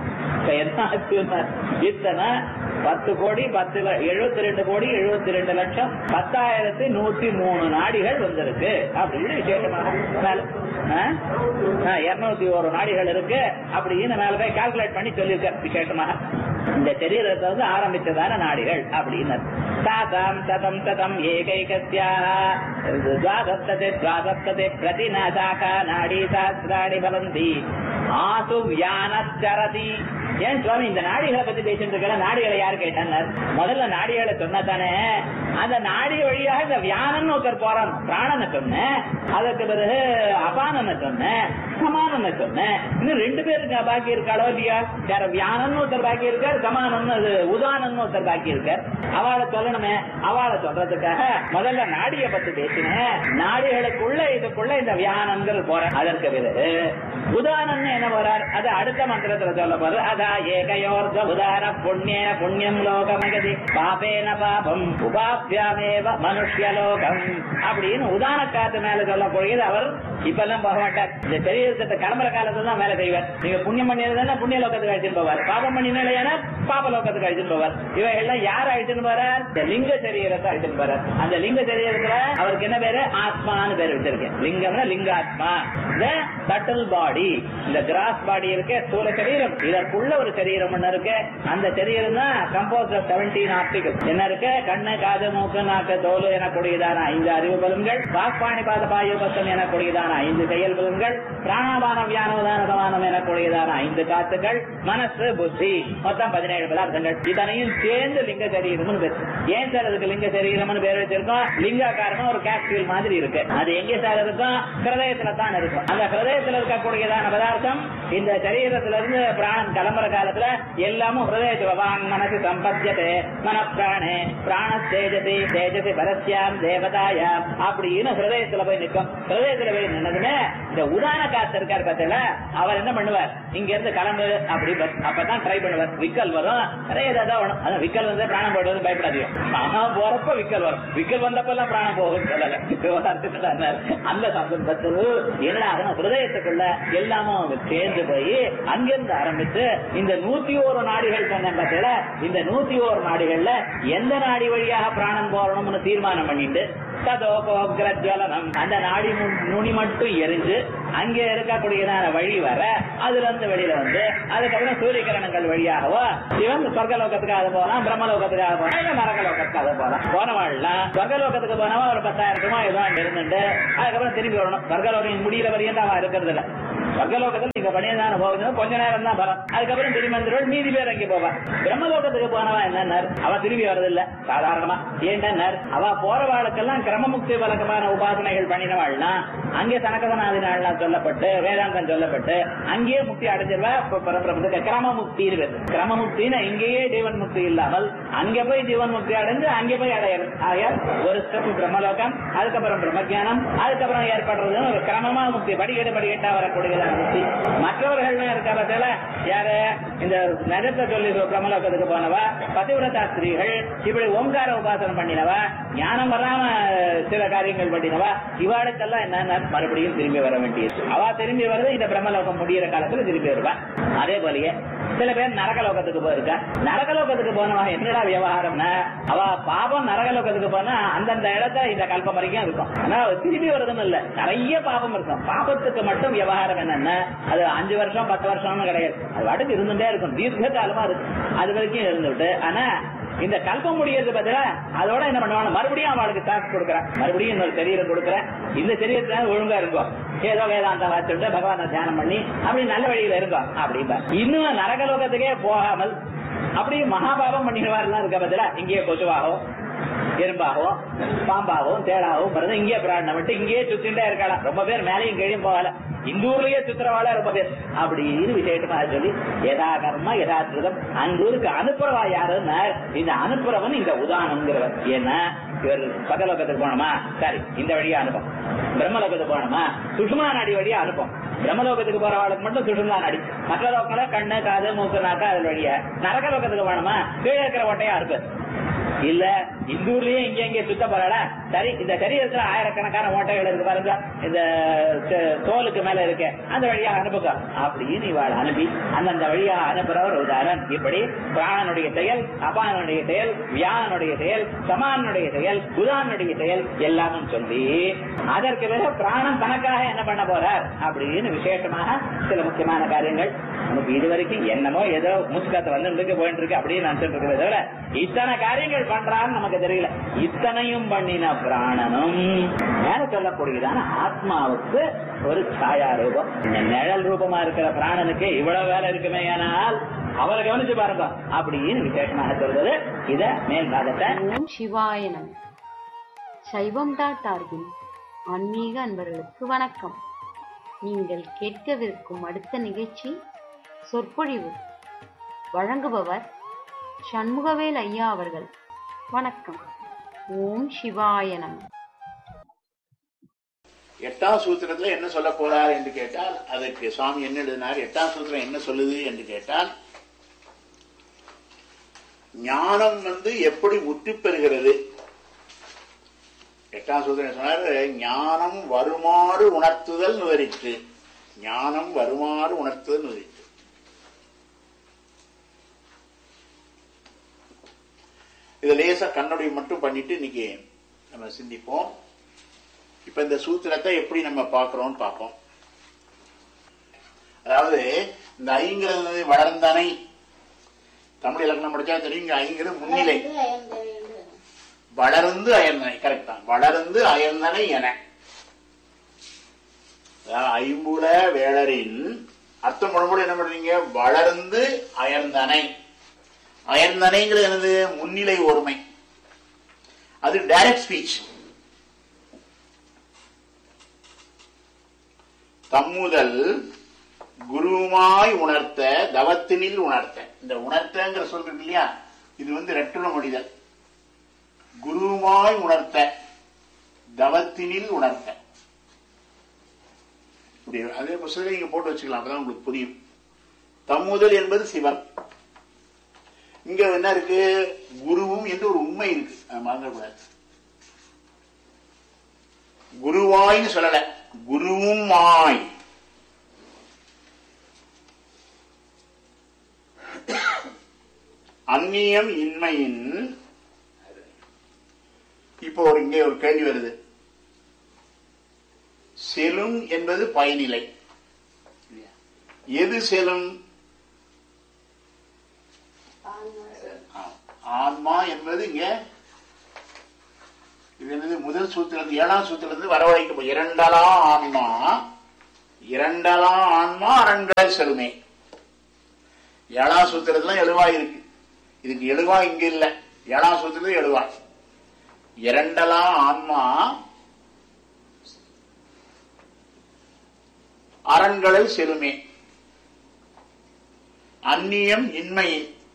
இத்தனை பத்து கோடி பத்து எழுபத்தி ரெண்டு கோடி எழுபத்தி ரெண்டு லட்சம் பத்தாயிரத்தி நூத்தி மூணு நாடிகள் வந்திருக்கு அப்படின்னு விசேஷமாக இருநூத்தி ஒரு நாடிகள் இருக்கு அப்படின்னு மேல போய் கால்குலேட் பண்ணி சொல்லியிருக்க. விசேஷமாக இந்த சரீரத்தை வந்து ஆரம்பிச்சதான நாடிகள் அப்படின்னு சாதாம் சதம் சதம் ஏகைகஸ்யா துவாசப்ததே துவாசப்ததே பிரதிநாசாகா நாடி சாஸ்திராணி பவந்தி ஆசு வியானச்சரதி. ஏன் சுவாமி இந்த நாடிகளை பத்தி பேசிட்டு இருக்க? நாடிகளை யாரு கேட்டார்? முதல்ல நாடிகளை சொன்னதானே, அந்த நாடி வழியாக இந்த வியானன் ஒருத்தர் போறான். பிராணனை சொன்னேன், அதற்கு பிறகு அபானனை சொன்னேன், சமானனை சொன்னேன். இன்னும் ரெண்டு பேருக்கு பாக்கி இருக்காளோ இல்லையா? யார வியானன் ஒருத்தர் பாக்கி இருக்கார், சமானன் உதானன் ஒருத்தர் பாக்கி இருக்கார். அவளை சொல்லணுமே. அவளை சொல்றதுக்காக முதல்ல நாடியை பத்தி பேசினேன். நாடிகளுக்குள்ள இதுக்குள்ள இந்த வியானங்கள் போற. அதற்கு பிறகு உதானன் என்ன போறார்? அது அடுத்த மந்திரத்துல சொல்ல போறது. அதா ஏகயோர்த உதார புண்ணிய புண்ணியம் லோகமகதி பாபேன பாபம் உபாபியாமேவ மனுஷ்யலோகம் அப்படின்னு உதான காத்து மேல சொல்லக்கூடியது. அவர் இப்ப எல்லாம் போக மாட்டார். இந்த சரீரத்தை கிளம்புற காலத்துல தான் வேலை செய்வார். நீங்க புண்ணியம் பண்ணியதுன்னா புண்ணிய லோகத்துக்கு அழைச்சிட்டு போவார், பாபம் பண்ணினால பாப லோகத்துக்கு அழைச்சிட்டு போவார். இவைகள்லாம் யார் அழைச்சிட்டு போறார்? இந்த லிங்க சரீரத்தை அழைச்சிட்டு போறார். அந்த லிங்க சரீரத்துல அவருக்கு என்ன பேரு? ஆத்மான்னு பேர் வச்சிருக்கேன். லிங்கம்னா லிங்காத்மா. இந்த சட்டில் பாடி, இந்த கிராஸ் பாடியை இருக்கு, ஸ்தூல சரீரம், இதற்குள்ள ஒரு சரீரம் ஒண்ணு இருக்கு. அந்த சரீரம் தான் கம்போஸ் ஆஃப் செவன்டீன் ஆர்டிகல். என்ன இருக்கு? கண்ணு, காது, மூக்கு, நாக்கு, தோல் எனக்கூடியதான ஐந்து அறிவு பலன்கள், வாக்பாணி பாத பாயுபத்தம் எனக்கூடியதான ஐந்து செயல் பலன்கள், பிராணாபானம் வியானோதானதமானம் எனக்கூடியதான ஐந்து காத்துக்கள், மனசு, புத்தி, மொத்தம் பதினேழு பதார்த்தங்கள். இதனையும் சேர்ந்து லிங்க சரீரம்னு பேரு. ஏன் சார் அதுக்கு லிங்க சரீரம்னு பேர் வச்சிருக்கோம்? லிங்காக்காரமா ஒரு கேப்சூல் மாதிரி இருக்கு. அது எங்க சார் இருக்கும்? ஹிருதயத்துல தான் இருக்கும். அந்த ஹிருதயத்துல இருக்கக்கூடியதான பதார்த்தம் இந்த சரீரத்துல இருந்து பிராணம் கிளம்புற காலத்துல எல்லாமும் ஹிருதயத்துல வாங் மனசு சம்பத்தியதே மன பிராணே பிராண தேஜசி தேஜசி பரஸ்யாம் தேவதாயாம் அப்படின்னு ஹிருதயத்துல போய் நிற்கும். ஹிருதயத்துல போய் நின்னதுமே இந்த உதான காத்து இருக்காரு பார்த்தல, அவர் என்ன பண்ணுவார்? இங்க இருந்து கிளம்பு அப்படி அப்பதான் ட்ரை பண்ணுவார். விக்கல் வரும், நிறைய ஏதாவது வரும். அதான் விக்கல் வந்து பிராணம் போடுறது பயப்படாதீங்க. மகா போறப்ப விக்கல் வரும், விக்கல் வந்தப்பெல்லாம் பிராணம் போகும் சொல்லல. அந்த சந்தர்ப்பத்தில் என்ன ஆகணும்? ஹிருதயத்துக்குள்ள எல்லாமும் சேர்ந்து போய் அங்கிருந்து ஆரம்பித்து இந்த நூத்தி ஒரு நாடிகள் சொன்ன பார்த்தல, இந்த நூத்தி ஒரு நாடிகள்ல எந்த நாடி வழியாக பிராணம் போறணும்னு தீர்மானம் பண்ணிட்டு ததோபோக்ரஜ்வலனம் அந்த நாடி நுனி மட்டும் எரிஞ்சு அங்கே இருக்கக்கூடியதான வழி வர அதுல இருந்து வெளியில வந்து அதுக்கப்புறம் சூரியகிரணங்கள் வழியாகவோ இவன் சொர்க்கலோகத்துக்காக போலாம், பிரம்மலோகத்துக்காக போனா இல்ல நரகலோகத்துக்காக போலாம். போனவாள்லாம் சொர்க்கலோகத்துக்கு போனவா ஒரு பத்தாயிரம் ரூபாய் ஏதோ அங்க இருந்துட்டு அதுக்கப்புறம் திரும்பி வரணும். சொர்க்கலோகம் முடிகிற வரையும் தான் அவன் இருக்கிறது இல்ல. சொர்க்கலோகத்தில் நீங்க பணியதான போகுது கொஞ்ச நேரம் தான் பலம், அதுக்கப்புறம் திரும்பி வந்துடுவாள். மீதி பேர் அங்கே போவான். பிரம்மலோகத்துக்கு போனவா என்ன அவ திரும்பி வர்றது இல்ல சாதாரணமா. ஏன்னா அவ போறவாளுக்கெல்லாம் கிரமமுக்தி வழக்கமான உபாசனைகள் பண்ணினவாள்னா அங்கே சனகதனாதினாள்லாம் சொல்லப்பட்டு வேதாந்தம் சொல்லப்பட்டு அங்கேயே முக்தி அடைஞ்சிருவா. கிரமமுக்தி கிரமமுக்தின்னு இங்கேயே ஜீவன் முக்தி இல்லாமல் அங்கே போய் ஜீவன் முக்தி அடைஞ்சு அங்கே போய் அடையிறது. ஆகையால் ஒரு ஸ்டெப் பிரம்மலோகம், அதுக்கப்புறம் பிரம்மஜானம், அதுக்கப்புறம் ஏற்படுறதுன்னு ஒரு கிரமமா முக்தி படிக்கட்டு படிக்கட்டா வரக்கூடியதான முக்தி. மற்றவர்கள் இருக்கிறதுல யாரு இந்த நகத்தை சொல்லி பிரம்மலோகத்துக்கு போனவா பதிவிரதா ஸ்திரீகள், இப்படி ஓங்கார உபாசனம் பண்ணினவா, ஞானம் வராம சில காரியங்கள் பண்ணினவா, இவாளுக்கெல்லாம் என்ன மறுபடியும் திரும்பி வர வேண்டியது. அவ திரும்பி வருது இந்த பிரம்மலோகம் முடிகிற காலத்துல திரும்பி வருவா. அதே போலயே சில பேர் நரகலோகத்துக்கு போயிருக்கா. நரகலோகத்துக்கு போனவா என்னடா விவகாரம்னா அவ பாபம் நரகலோகத்துக்கு போனா அந்தந்த இடத்த இந்த கல்பம் வரைக்கும் இருக்கும். ஆனா திரும்பி வருதுன்னு இல்ல, நிறைய பாபம் இருக்கும். பாபத்துக்கு மட்டும் விவகாரம் என்னன்னா அது அஞ்சு வருஷம் பத்து வருஷம்னு கிடையாது, அது வாட்டுக்கு இருந்துட்டே இருக்கும், தீர்க்க காலமா இருக்கும். அது வரைக்கும் இருந்துட்டு ஆனா இந்த கல்பம் முடியறது பதிலா அதோட என்ன பண்ணுவாங்க, மறுபடியும் அவளுக்கு சான்ஸ் கொடுக்குறேன், மறுபடியும் இன்னொரு சரீரம் கொடுக்குறேன், இந்த சரீரத்தை ஒழுங்கா இருக்கும், ஏதோ வேதாந்தம் வாசிட்டு பகவானை தியானம் பண்ணி அப்படி நல்ல வழியில இருக்கும் அப்படின்பா. இன்னும் நரகலோகத்துக்கே போகாமல் அப்படியே மகாபாபம் பண்ணிடுவாருலாம் இருக்க பதிலா இங்கேயே கொசுவாகவும் எறும்பாகவும் பாம்பாகவும் தேடாகவும் பிறகு இங்கே பிராணம் விட்டு இங்கேயே சுத்திட்டே இருக்கலாம். ரொம்ப பேர் மேலையும் கீழையும் போகல, இந்த ஊர்லயே சுத்திரவாள ரொம்ப பேர் அப்படின்னு விசேஷமா சொல்லி எதா கர்மா யதாத்ருதம் அங்கூருக்கு அனுப்புறவா யாருன்னா இந்த அனுப்புறவன் இந்த உதாரணம்ங்கிறவர். ஏன்னா இவர் பகலோகத்துக்கு போனோமா சரி இந்த வழியா அனுப்போம், பிரம்மலோகத்துக்கு போனோமா சுஷ்மா நாடி வழியா அனுப்போம். பிரம்மலோகத்துக்கு போறவாளுக்கு மட்டும் சுஷ்மா நாடி, மற்ற லோக்கங்கள கண்ணு காது மூக்கு நாக்கா அது வழியா. நரகலோகத்துக்கு போனோமா கீழே இருக்கிற ஓட்டையா இருப்பு இல்ல, இந்த ஊர்லயே இங்க இங்கே சுத்த போறாடா சரி இந்த சரீரத்துல ஆயிரக்கணக்கான ஓட்டைகள் இருக்கு பாருங்க, இந்த தோலுக்கு மேல இருக்கு அந்த வழியா அனுப்புக அப்படின்னு இவாள் அனுப்பி அந்தந்த வழியா அனுப்புறவர் உதாரணம். இப்படி பிராணனுடைய செயல், அபானனுடைய செயல், வியானனுடைய செயல், சமானுடைய செயல், உதானுடைய செயல் எல்லாமும் சொல்லி அதற்கு பிறகு பிராணம் தனக்காக என்ன பண்ண போறார் அப்படின்னு விசேஷமாக சில முக்கியமான காரியங்கள். நமக்கு இதுவரைக்கும் என்னமோ ஏதோ மூச்சுக்காத்த வந்து போயிட்டு இருக்கு அப்படின்னு நினைச்சிட்டு இருக்கிறத தவிர இத்தனை காரியங்கள் பண்றான்னு நமக்கு தெரியல. இத்தனையும் பண்ணின பிராணனும் மேல சொல்லக்கூடியதான ஆத்மாவுக்கு ஒரு சாயா ரூபம், நிழல் ரூபமா இருக்கிற பிராணனுக்கு இவ்வளவு வேலை இருக்குமே, ஆனால் அவரை கவனிச்சு பாருங்க அப்படின்னு விசேஷமாக சொல்றது. இத மேல் பாகத்தை ஓம் சிவாய நம. சைவம் டாட் ஆர்கின் ஆன்மீக அன்பர்களுக்கு வணக்கம். நீங்கள் கேட்கவிருக்கும் அடுத்த நிகழ்ச்சி சொற்பொழிவு. வழங்குபவர் சண்முகவேல் ஐயா அவர்கள். வணக்கம். ஓம் சிவாய நம. எட்டாம் சூத்திரத்துல என்ன சொல்ல போறார் என்று கேட்டால் அதுக்கு சுவாமி என்ன எழுதினார், எட்டாம் சூத்திரம் என்ன சொல்லுது என்று கேட்டால் ஞானம் வந்து எப்படி முற்றி பெறுகிறது. எட்டாம் சூத்திரம் சொன்னார் ஞானம் வருமாறு உணர்த்துதல் நுதரித்து, ஞானம் வருமாறு உணர்த்துதல் நுதரித்து. இதை லேசா கண்ணுடைய மட்டும் பண்ணிட்டு இன்னைக்கு நம்ம சிந்திப்போம். இப்ப இந்த சூத்திரத்தை எப்படி நம்ம பார்க்கிறோம்னு பார்ப்போம். அதாவது இந்த ஐங்கிறது வளர்ந்தனை. தமிழ் இலக்கணம் படிச்சா தெரியும். இங்க ஐங்கிறது முன்னிலை. வளர்ந்து அயர்ந்தனை. கரெக்ட் தான். வளர்ந்து அயர்ந்தனை என ஐம்புல வேளரின் அர்த்தம் பண்ணும்போது என்ன பண்றீங்க? வளர்ந்து அயர்ந்தனை. அயர்ந்தனைங்கிறது என்னது? முன்னிலை ஒருமை. அது டைரக்ட் ஸ்பீச். தம்முதல் குருமாய் உணர்த்த தவத்தினில் உணர்த்த. இந்த உணர்த்தங்கிற சொல்றது இல்லையா, இது வந்து ரெட்டுற மொழிதல். குருமாய் உணர்த்த தவத்தினில் உணர்த்த. அதே புத்தகத்தை நீங்க போட்டு வச்சுக்கலாம், அப்பதான் உங்களுக்கு புரியும். தம்முதல் என்பது சிவன். இங்க என்ன இருக்கு? குருவும் என்று ஒரு உண்மை இருக்கு, மறந்துடக்கூடாது. குருவாய்னு சொல்லல, குருவும் மாய். அந்நியம் இன்மையின். இப்போ ஒரு இங்கே ஒரு கேள்வி வருது. செலும் என்பது பயனிலை. எது செலும்? ஆன்மா என்பது இங்க இது என்னது? முதல் சூத்திரத்து ஏழாம் சூத்திரத்து வரவழைக்க இரண்டலா ஆன்மா. இரண்டலா ஆன்மா அரண்களை செலுமே. ஏழாம் சூத்திரத்துல எழுவாய் இருக்கு. இதுக்கு எழுவாய் இங்க இல்ல, ஏழாம் சூத்திரத்துல எழுவாய். இரண்டலா ஆன்மா அரண்களை செலுமே. அந்நியம் இன்மை.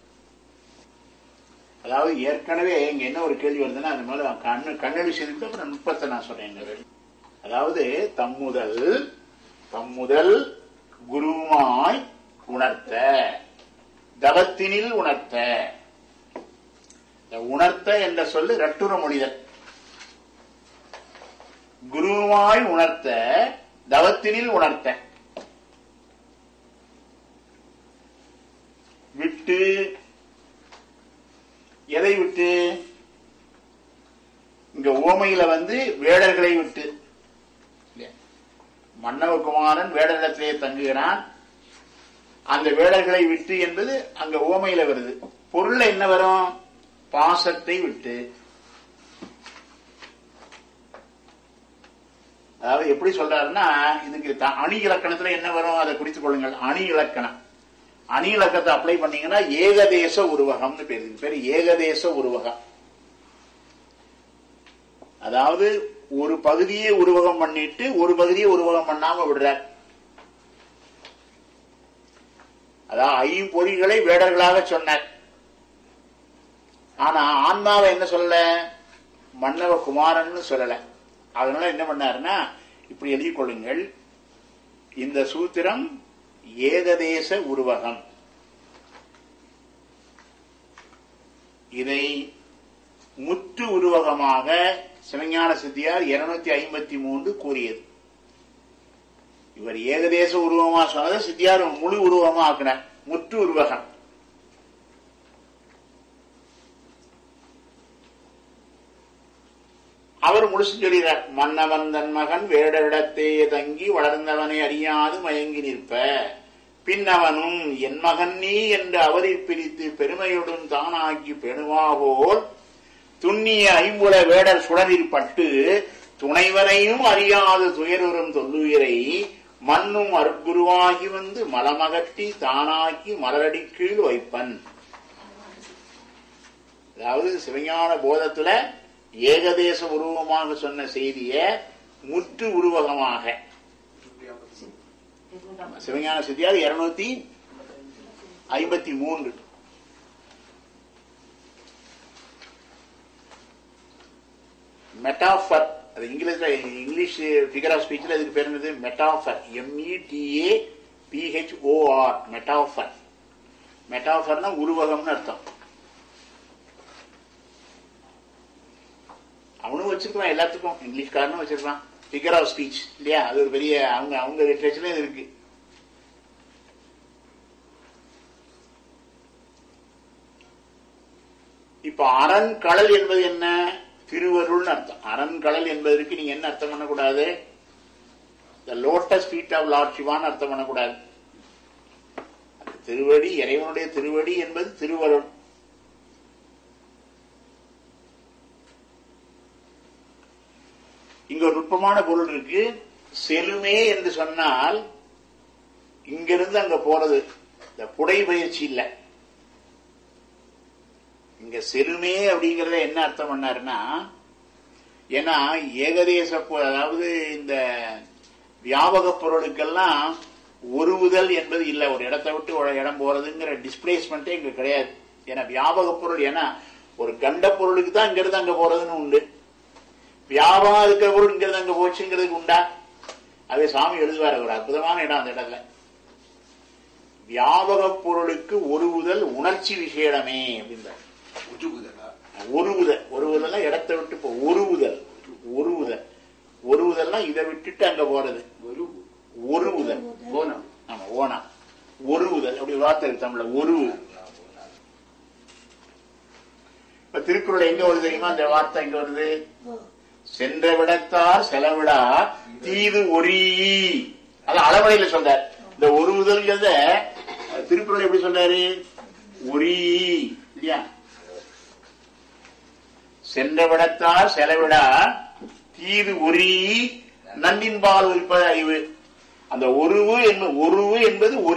அதாவது ஏற்கனவே இங்க என்ன ஒரு கேள்வி வருதுன்னா, அது மேல கண்ணு கண்ணடி செய்து அப்புறம் நுட்பத்தை நான் சொல்றேன். அதாவது தம்முதல் தம்முதல் குருமாய் உணர்த்த தவத்தினில் உணர்த்த. உணர்த்த என்ற சொல்லு ரட்டுர மொழிதல். குருவாய் உணர்த்த தவத்தினில் உணர்த்த. விட்டு எதை விட்டு? இங்க ஓமையில வந்து வேடர்களை விட்டு. மன்னவகுமாரன் வேடரிடத்திலே தங்குகிறான். அந்த வேடர்களை விட்டு என்பது அங்க ஓமையில வருது. பொருள்ல என்ன வரும்? பாசத்தை விட்டு. அதாவது எப்படி சொல்றாருன்னா, இதுக்கு அணி இலக்கணத்துல என்ன வரும் அதை குறித்துக் கொள்ளுங்கள். அணி இலக்கணம். அணி இலக்கத்தை அப்ளை பண்ணீங்கன்னா ஏகதேச உருவகம்னு பேரு. பேரு ஏகதேச உருவகம். அதாவது ஒரு பகுதியை உருவகம் பண்ணிட்டு ஒரு பகுதியை உருவகம் பண்ணாம விடுறார். அதாவது ஐம்பொறிகளை வேடர்களாக சொன்னார். ஆனா ஆன்மாவை என்ன சொல்லல? மன்னவ குமாரன் சொல்லல. அதனால என்ன பண்ணாருன்னா, இப்படி எழுதிக் கொள்ளுங்கள். இந்த சூத்திரம் ஏகதேச உருவகம். இதை முற்று உருவகமாக சிவஞான சித்தியார் இருநூத்தி ஐம்பத்தி மூன்று கூறியது. இவர் ஏகதேச உருவமா சொன்னதை சித்தியார் முழு உருவமா ஆக்கினார். முற்று உருவகம். அவர் முழுசு சொல்கிறார். மன்னவன் தன் மகன் வேடரிடத்தே தங்கி வளர்ந்தவனை அறியாது மயங்கி நிற்ப, பின்னவனும் என் மகன் நீ என்று அவரை பிரித்து பெருமையுடன் தானாக்கி பெணுவாவோல் துண்ணிய ஐம்புல வேடர் சுடரில் பட்டு துணைவனையும் அறியாது துயருறும் தொல்லுயிரை மண்ணும் அருட்குருவாகி வந்து மலமகட்டி தானாக்கி மலரடி கீழ் வைப்பன். அதாவது சிவஞான போதத்துல ஏகதேச உருவமாக சொன்ன செய்திய முற்று உருவகமாக சிவஞான சித்தியார் இருநூத்தி ஐம்பத்தி மூன்று. மெட்டாஃபர், அது இங்கிலீஷ்ல இங்கிலீஷ் ஃபிகர் ஆஃப் ஸ்பீச்ல இதுக்கு பேர் என்னது? மெட்டாஃபர். எம்இடிஏ பிஹெச்ஓஆர். மெட்டாஃபர். மெட்டாஃபர்னா உருவகம்னு அர்த்தம். அவனும் வச்சிருக்கான், எல்லாத்துக்கும் இங்கிலீஷ்காரனும் வச்சிருக்கான் ஃபிகர் ஆஃப் ஸ்பீச் இல்லையா? அது ஒரு பெரிய அவங்க அவங்க லிட்ரேச்சர்ல இருக்கு. இப்ப அரண்கடல் என்பது என்ன? திருவருள்னு அர்த்தம். அரண்கடல் என்பதற்கு நீங்க என்ன அர்த்தம் பண்ணக்கூடாது? த லோட்டஸ் ஃபீட் ஆஃப் லார்ட் சிவான்னு அர்த்தம் பண்ணக்கூடாது. திருவடி, இறைவனுடைய திருவடி என்பது திருவருள். இங்க ஒரு நுட்பமான பொருள் இருக்கு. செலுமே என்று சொன்னால் இங்கிருந்து அங்க போறது, இந்த புடை பயிற்சி இல்ல. இங்க செலுமே அப்படிங்கறத என்ன அர்த்தம் பண்ணாருன்னா, ஏன்னா ஏகதேச, அதாவது இந்த வியாபக பொருளுக்கெல்லாம் ஒருவுதல் என்பது இல்லை. ஒரு இடத்தை விட்டு ஒரு இடம் போறதுங்கிற டிஸ்பிளேஸ்மெண்டே இங்க கிடையாது. ஏன்னா வியாபக பொருள், ஏன்னா ஒரு கண்ட பொருளுக்கு தான் இங்கிருந்து அங்க போறதுன்னு உண்டு. வியாபகம் இருக்கிற பொருள் இங்கிருந்து அங்க போச்சுங்கிறதுக்கு உண்டா? அதே சாமி எழுதுவார், ஒரு அற்புதமான இடம் அந்த இடத்துல. வியாபக பொருளுக்கு ஒருவுதல் உணர்ச்சி விஷயமே அப்படின்றார். ஒருவுதல், ஒருவுதல் இடத்தை விட்டு போ, ஒருவுதல், ஒருவுதல், ஒருவுதல்னா இதை விட்டுட்டு அங்க போறது. ஒருவுதல், ஓனம். ஆமா, ஓனம், ஒருவுதல் அப்படி வார்த்தை தமிழ்ல. ஒரு இப்ப திருக்குறள் எங்க வருது தெரியுமா? அந்த வார்த்தை எங்க வருது? சென்ற விடத்தார் செலவிடா தீது ஒரீ. அது அளவடையில சொல்றார். இந்த ஒருவுதல் திருக்குறள் எப்படி சொல்றாரு? ஒரீ இல்லையா? சென்ற விடத்தார் செலவிடா தீது ஒரீ நன்னின்பால் உரிப்பது அறிவு. அந்த ஒருவு என்பது ஒருவு என்பது